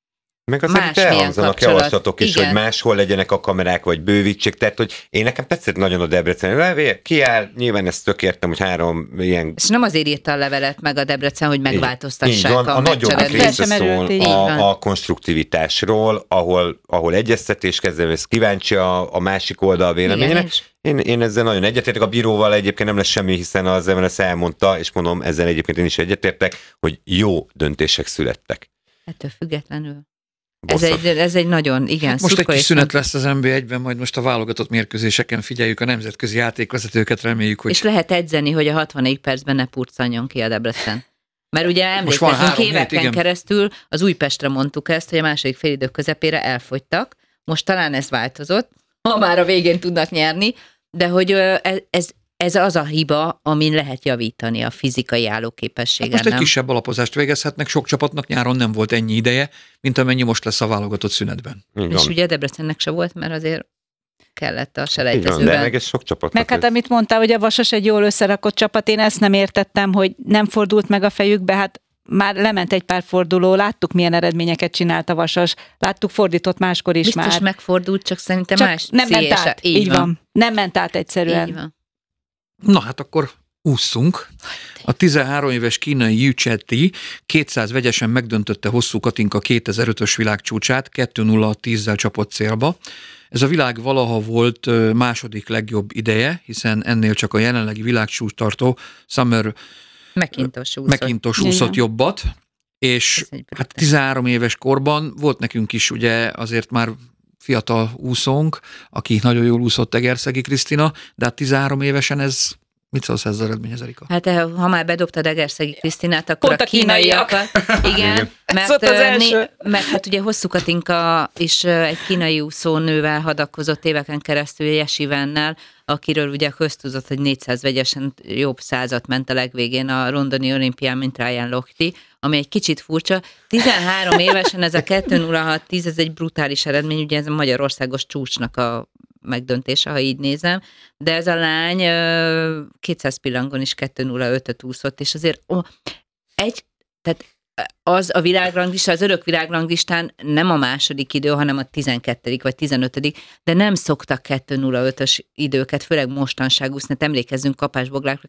Meg azért itt másmilyen elhangzanak kapcsolat. javaslatok is, Igen. hogy máshol legyenek a kamerák, vagy bővítsék, tehát hogy én nekem tetszett nagyon a Debrecen levél, kiáll, nyilván ezt tök értem, hogy 3 ilyen... és nem azért írta a levelet meg a Debrecen, hogy Így megváltoztassák van, a nagyobbik meccseredményt. része Fel sem szól merült, így van. a konstruktivitásról, ahol egyeztetés kezdve, ez kíváncsi a másik oldal véleményére. Én ezzel nagyon egyetértek, a bíróval egyébként nem lesz semmi, hiszen az MLS elmondta, és mondom, ezzel egyébként én is egyetértek, hogy jó döntések születtek. Ettől függetlenül. Bosszat. Ez egy nagyon, igen, Most egy szurkolói kis szünet szempont. lesz az NB1-ben, majd most a válogatott mérkőzéseken figyeljük a nemzetközi játékvezetőket, reméljük, hogy És lehet edzeni, hogy a 60. percben ne purcanjon ki a Debrecen. Mert ugye Most van emlékezünk, 3 hét, éveken igen. keresztül az Újpestre mondtuk ezt, hogy a második félidő közepére elfogytak. Most talán ez változott, ha már a végén tudnak nyerni, de hogy ez az a hiba, amin lehet javítani a fizikai állóképességen. most egy nem? kisebb alapozást végezhetnek, sok csapatnak nyáron nem volt ennyi ideje, mint amennyi most lesz a válogatott szünetben. Így És van. ugye Debrecennek se volt, mert azért kellett a Így van, selejtezőben. de meg ez sok csapatnak. Meg hát amit mondtál, hogy a Vasas egy jól összerakott csapat, én ezt nem értettem, hogy nem fordult meg a fejükbe, hát már lement egy pár forduló, láttuk milyen eredményeket csinált a Vasas, láttuk fordított máskor is Biztos már. megfordult, csak szerintem Csak más nem ment célja. át, így van. Nem ment át egyszerűen. Így van. Na hát akkor ússzunk. A 13 éves kínai Yu Cheti 200 vegyesen megdöntötte Hosszú Katinka 2005-ös világcsúcsát, 2-0-10-zel csapott célba. Ez a világ valaha volt második legjobb ideje, hiszen ennél csak a jelenlegi világcsúcs tartó Summer McIntosh úszott jobbat, és hát 13 éves korban volt nekünk is ugye azért már fiatal úszónk, aki nagyon jól úszott, Egerszegi Krisztina, de hát 13 évesen ez Mit szólsz ez az eredményhez, Erika? Hát ha már bedobtad Egerszegi Krisztinát, akkor Pont a kínaiakat. Igen, mert hát ugye Hosszú Katinka is egy kínai úszónővel hadakozott éveken keresztül, Jesivennel, akiről ugye köztudott, hogy 400 vegyesen jobb százat ment a legvégén a londoni olimpián, mint Ryan Lochte, ami egy kicsit furcsa. 13 évesen ez a 2.06.10, ez egy brutális eredmény, ugye ez a magyarországos csúcsnak a megdöntése, ha így nézem, de ez a lány 200 pillangon is 2.05-öt úszott, és azért tehát az a világranglista, az örök világranglistán nem a második idő, hanem a 12. vagy 15. De nem szoktak 2.05-ös időket, főleg mostanság úszni, emlékezzünk Kapás-Boglákra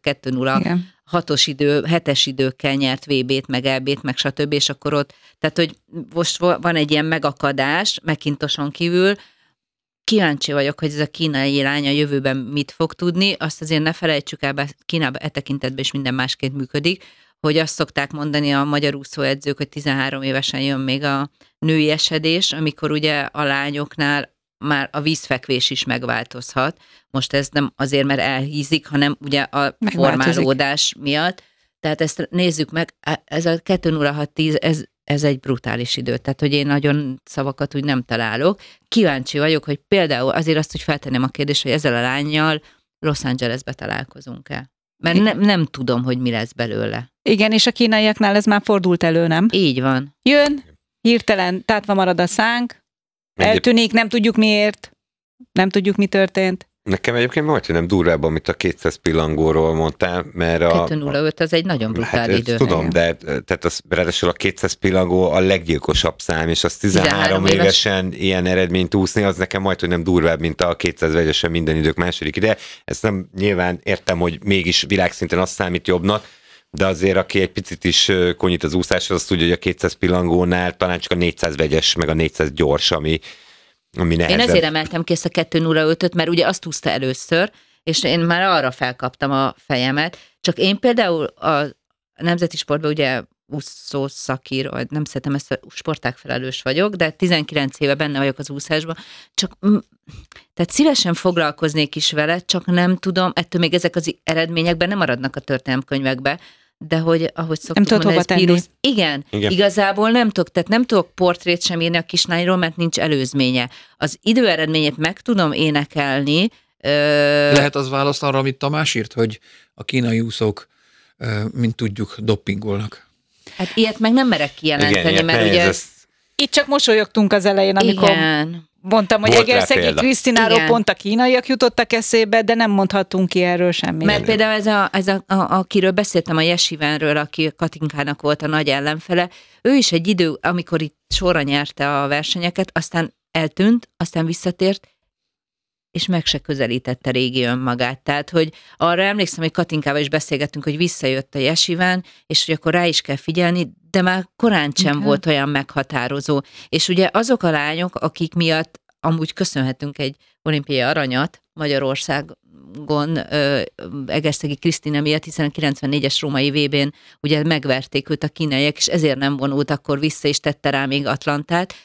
2.06-os idő, 7-es időkkel nyert VB-t, meg EB-t, meg stb. És akkor ott, tehát hogy most van egy ilyen megakadás, McIntoson kívül. Kíváncsi vagyok, hogy ez a kínai lány a jövőben mit fog tudni, azt azért ne felejtsük el, Kínában tekintetben is minden másként működik, hogy azt szokták mondani a magyar úszóedzők, hogy 13 évesen jön még a női esedés, amikor ugye a lányoknál már a vízfekvés is megváltozhat. Most ez nem azért, mert elhízik, hanem ugye a formálódás miatt. Tehát ezt nézzük meg, ez a 2.06.10, ez egy brutális idő, tehát hogy én nagyon szavakat úgy nem találok. Kíváncsi vagyok, hogy például azért azt, hogy feltenném a kérdést, hogy ezzel a lánnyal Los Angelesbe találkozunk-e. Mert nem tudom, hogy mi lesz belőle. Igen, és a kínaiaknál ez már fordult elő, nem? Így van. Jön, hirtelen tátva marad a szánk, eltűnik, nem tudjuk miért, nem tudjuk, mi történt. Nekem egyébként majdnem durvább, amit a 200 pillangóról mondtál, mert 2.05 az egy nagyon brutál idő. Tudom, de tehát ráadásul a 200 pillangó a leggyilkosabb szám, és az 13 évesen ilyen eredményt úszni, az nekem majdnem durvább, mint a 200 vegyesen minden idők második ide. Ezt nem nyilván értem, hogy mégis világszinten azt számít jobbnak, de azért, aki egy picit is konyít az úszáshoz, azt tudja, hogy a 200 pillangónál talán csak a 400 vegyes, meg a 400 gyors, ami nehezebb. Én ezért emeltem ki ezt a 2.05-öt, mert ugye azt húzta először, és én már arra felkaptam a fejemet. Csak én például a nemzeti sportban ugye úszó szakír, vagy nem szeretem ezt a sportág felelős vagyok, de 19 éve benne vagyok az úszásban, csak tehát szívesen foglalkoznék is vele, csak nem tudom, ettől még ezek az eredményekben nem maradnak a történelemkönyvekbe, de hogy ahogy szoktuk mondani, ez vírus. Igen, igazából nem tudok portrét sem írni a kislányról, mert nincs előzménye. Az időeredményét meg tudom énekelni. Lehet az válasz arra, amit Tamás írt, hogy a kínai úszók, mint tudjuk, doppingolnak. Hát ilyet meg nem merek kijelenteni, igen, mert ugye... Itt csak mosolyogtunk az elején, amikor mondtam, hogy Egerszegi Krisztináról pont a kínaiak jutottak eszébe, de nem mondhatunk ki erről semmit. Mert például akiről beszéltem, a Jesivenről, aki Katinkának volt a nagy ellenfele, ő is egy idő, amikor itt sorra nyerte a versenyeket, aztán eltűnt, aztán visszatért, és meg se közelítette régi önmagát. Tehát, hogy arra emlékszem, hogy Katinkával is beszélgettünk, hogy visszajött a Jesiven, és hogy akkor rá is kell figyelni, de már korán sem volt olyan meghatározó. És ugye azok a lányok, akik miatt amúgy köszönhetünk egy olimpiai aranyat Magyarországon Egerszegi Krisztina miatt, hiszen a 94-es római VB-n ugye megverték őt a kínaiak, és ezért nem vonult akkor vissza, és tette rá még Atlantát.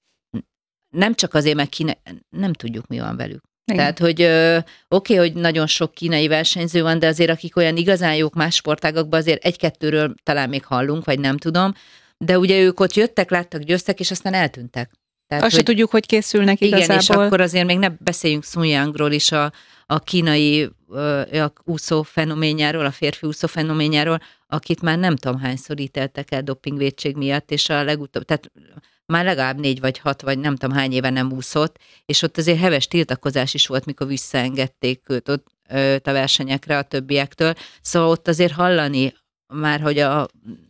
Nem csak azért, mert nem tudjuk, mi van velük. Igen. Tehát, hogy oké, hogy nagyon sok kínai versenyző van, de azért akik olyan igazán jók más sportágakban, azért egy-kettőről talán még hallunk, vagy nem tudom, de ugye ők ott jöttek, láttak, győztek, és aztán eltűntek. Tehát, azt se tudjuk, hogy készülnek igazából. Igen, és akkor azért még ne beszéljünk Sun Yangról is, a kínai úszó fenoménjáról, a férfi úszó fenoménjáról, akit már nem tudom hányszor ítéltek el dopingvétség miatt, és a legutóbb, tehát már legalább 4 vagy 6, vagy nem tudom hány éve nem úszott, és ott azért heves tiltakozás is volt, mikor visszaengedték őt a versenyekre a többiektől. Szóval ott azért hallani már, hogy a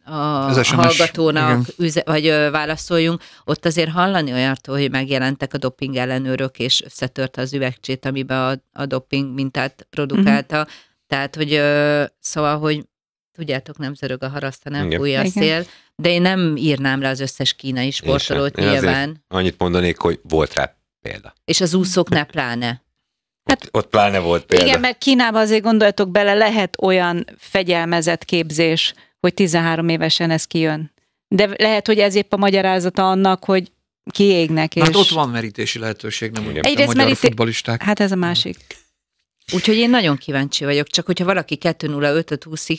hallgatónak vagy válaszoljunk, ott azért hallani olyantól, hogy megjelentek a doping ellenőrök, és összetört az üvegcsét, amiben a doping mintát produkálta. Tehát, hogy szóval, hogy tudjátok, nem zörög a haraszt, hanem fúj a szél, de én nem írnám le az összes kínai sportolót nyilván. Annyit mondanék, hogy volt rá példa. És az úszóknál pláne. Hát, ott pláne volt példa. Igen, mert Kínában azért gondoljatok bele, lehet olyan fegyelmezett képzés, hogy 13 évesen ez kijön. De lehet, hogy ez épp a magyarázata annak, hogy kiégnek. Hát ott van merítési lehetőség, nem úgy, a magyar futballisták. Hát ez a másik. Úgyhogy én nagyon kíváncsi vagyok, csak hogyha valaki 2.05-öt úszik,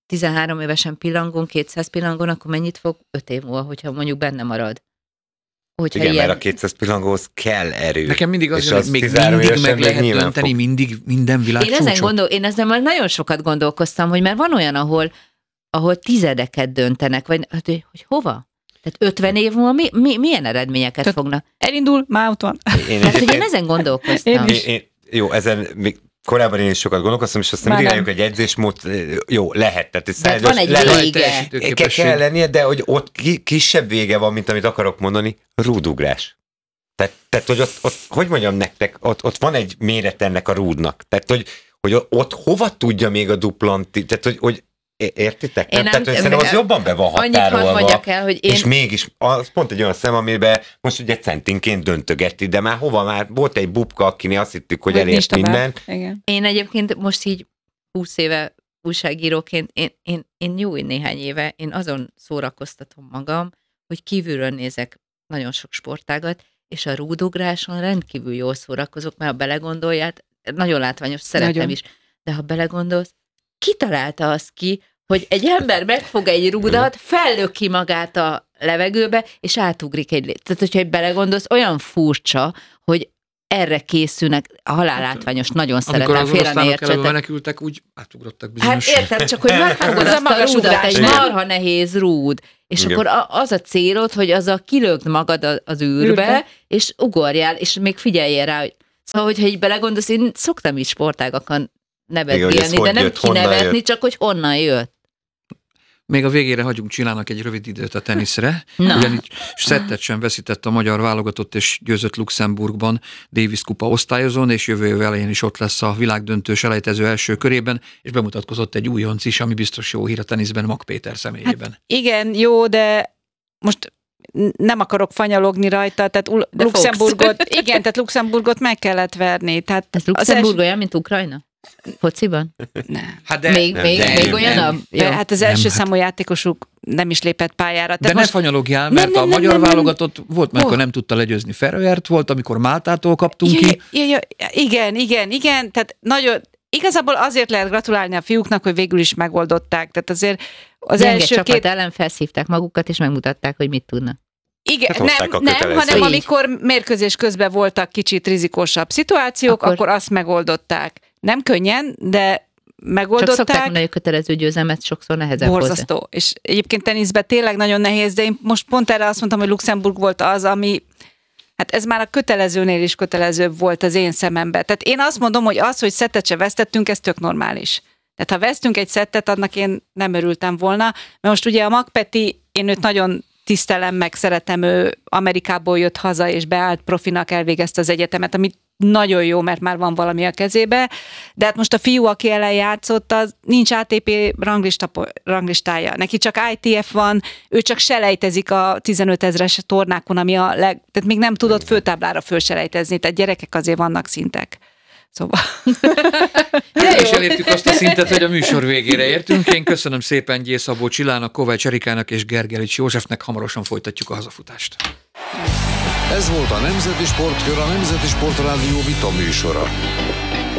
13 évesen pillangon, 200 pillangon, akkor mennyit fog 5 év múlva, hogyha mondjuk benne marad? Hogyha igen, mert a 200 pillangóhoz kell erő. Nekem mindig az, hogy még 13 mindig meg lehet nyilván dönteni, mindig minden világ én ezen már nagyon sokat gondolkoztam, hogy mert van olyan, ahol tizedeket döntenek, vagy hogy hova? Tehát 50 év múlva milyen eredményeket fognak? Elindul, már ott van. Én ezen gondolkoztam. Jó, ezen még korábban én is sokat gondolkoztam, és aztán mindig egy edzésmód, jó, lehet. Tehát van egy vége. Kell lennie, de hogy ott kisebb vége van, mint amit akarok mondani, rúdugrás. Tehát hogy ott, hogy mondjam nektek, ott van egy méret ennek a rúdnak. Tehát, hogy ott hova tudja még a duplanti, tehát, hogy értitek? Tehát szerintem az jobban be van határolva, és mégis az pont egy olyan szem, amiben most ugye centinként döntögeti, de már hova már volt egy bubka, akinél azt hittük, hogy elért mindent. Én egyébként most így 20 éve újságíróként, én jó néhány éve, én azon szórakoztatom magam, hogy kívülről nézek nagyon sok sportágat, és a rúdugráson rendkívül jól szórakozok, mert ha belegondolját, nagyon látványos, szeretem is, de ha belegondolsz, ki találta azt ki, hogy egy ember megfog egy rúdat, fellöki magát a levegőbe, és átugrik egy lét. Tehát, hogyha egy belegondolsz, olyan furcsa, hogy erre készülnek, a halállátványos, nagyon szeretem, félre ne értsetek. menekültek, úgy átugrottak bizonyos. Hát értem, csak hogy megfogod azt a rúdat, egy marha nehéz rúd, és igen. Akkor az a célod, hogy azzal kilögd magad az űrbe, és ugorjál, és még figyeljél rá, hogy szóval, hogyha így belegondolsz, én szoktam is sportágakon nevetgélni, de nem kinevetni, csak hogy honnan jött. Még a végére hagyunk Csillának egy rövid időt a teniszre. Ugyanígy szettet sem veszített a magyar válogatott, és győzött Luxemburgban Davis kupa osztályozón, és jövő év elején is ott lesz a világdöntő selejtező első körében, és bemutatkozott egy újonc is, ami biztos jó hír a teniszben, Mag Péter személyében. Hát igen, jó, de most nem akarok fanyalogni rajta, tehát Luxemburgot meg kellett verni. Tehát ez Luxemburg olyan, mint Ukrajna? Fociban? Nem. Hát még olyanabb? Hát az első számú játékosuk nem is lépett pályára. De ne fanyalogjál, mert a magyar válogatott volt, amikor nem tudta legyőzni Feröert, volt, amikor Máltától kaptunk ki. Igen, tehát nagyon, igazából azért lehet gratulálni a fiúknak, hogy végül is megoldották. Tehát azért az első csapat ellen felszívták magukat, és megmutatták, hogy mit tudnak. Igen, nem, hanem amikor mérkőzés közben voltak kicsit rizikósabb szituációk, akkor azt megoldották. Nem könnyen, de megoldották. Csak szokták mondani, hogy kötelező győzelmet sokszor nehezebb borzasztó. Hozzá. És egyébként teniszben tényleg nagyon nehéz, de én most pont erre azt mondtam, hogy Luxemburg volt az, ami, hát ez már a kötelezőnél is kötelezőbb volt az én szememben. Tehát én azt mondom, hogy az, hogy szettet se vesztettünk, ez tök normális. Tehát ha vesztünk egy szettet, annak én nem örültem volna. Mert most ugye a Magpeti, én őt nagyon tisztelem, meg szeretem, ő Amerikából jött haza, és beállt profinak, elvégezte az egyetemet, ami nagyon jó, mert már van valami a kezébe, de hát most a fiú, aki ellen játszott, az nincs ATP ranglistája. Neki csak ITF van, ő csak selejtezik a 15 000-es tornákon, ami tehát még nem tudott főtáblára fölselejtezni, tehát gyerekek azért vannak szintek. Szóval. És elértük azt a szintet, hogy a műsor végére értünk. Én köszönöm szépen Gyér Szabó Csillának, Kovács Erikának és Gergelics Józsefnek, hamarosan folytatjuk a hazafutást. Ez volt a Nemzeti Sportkör, a Nemzeti Sportrádió vita műsora.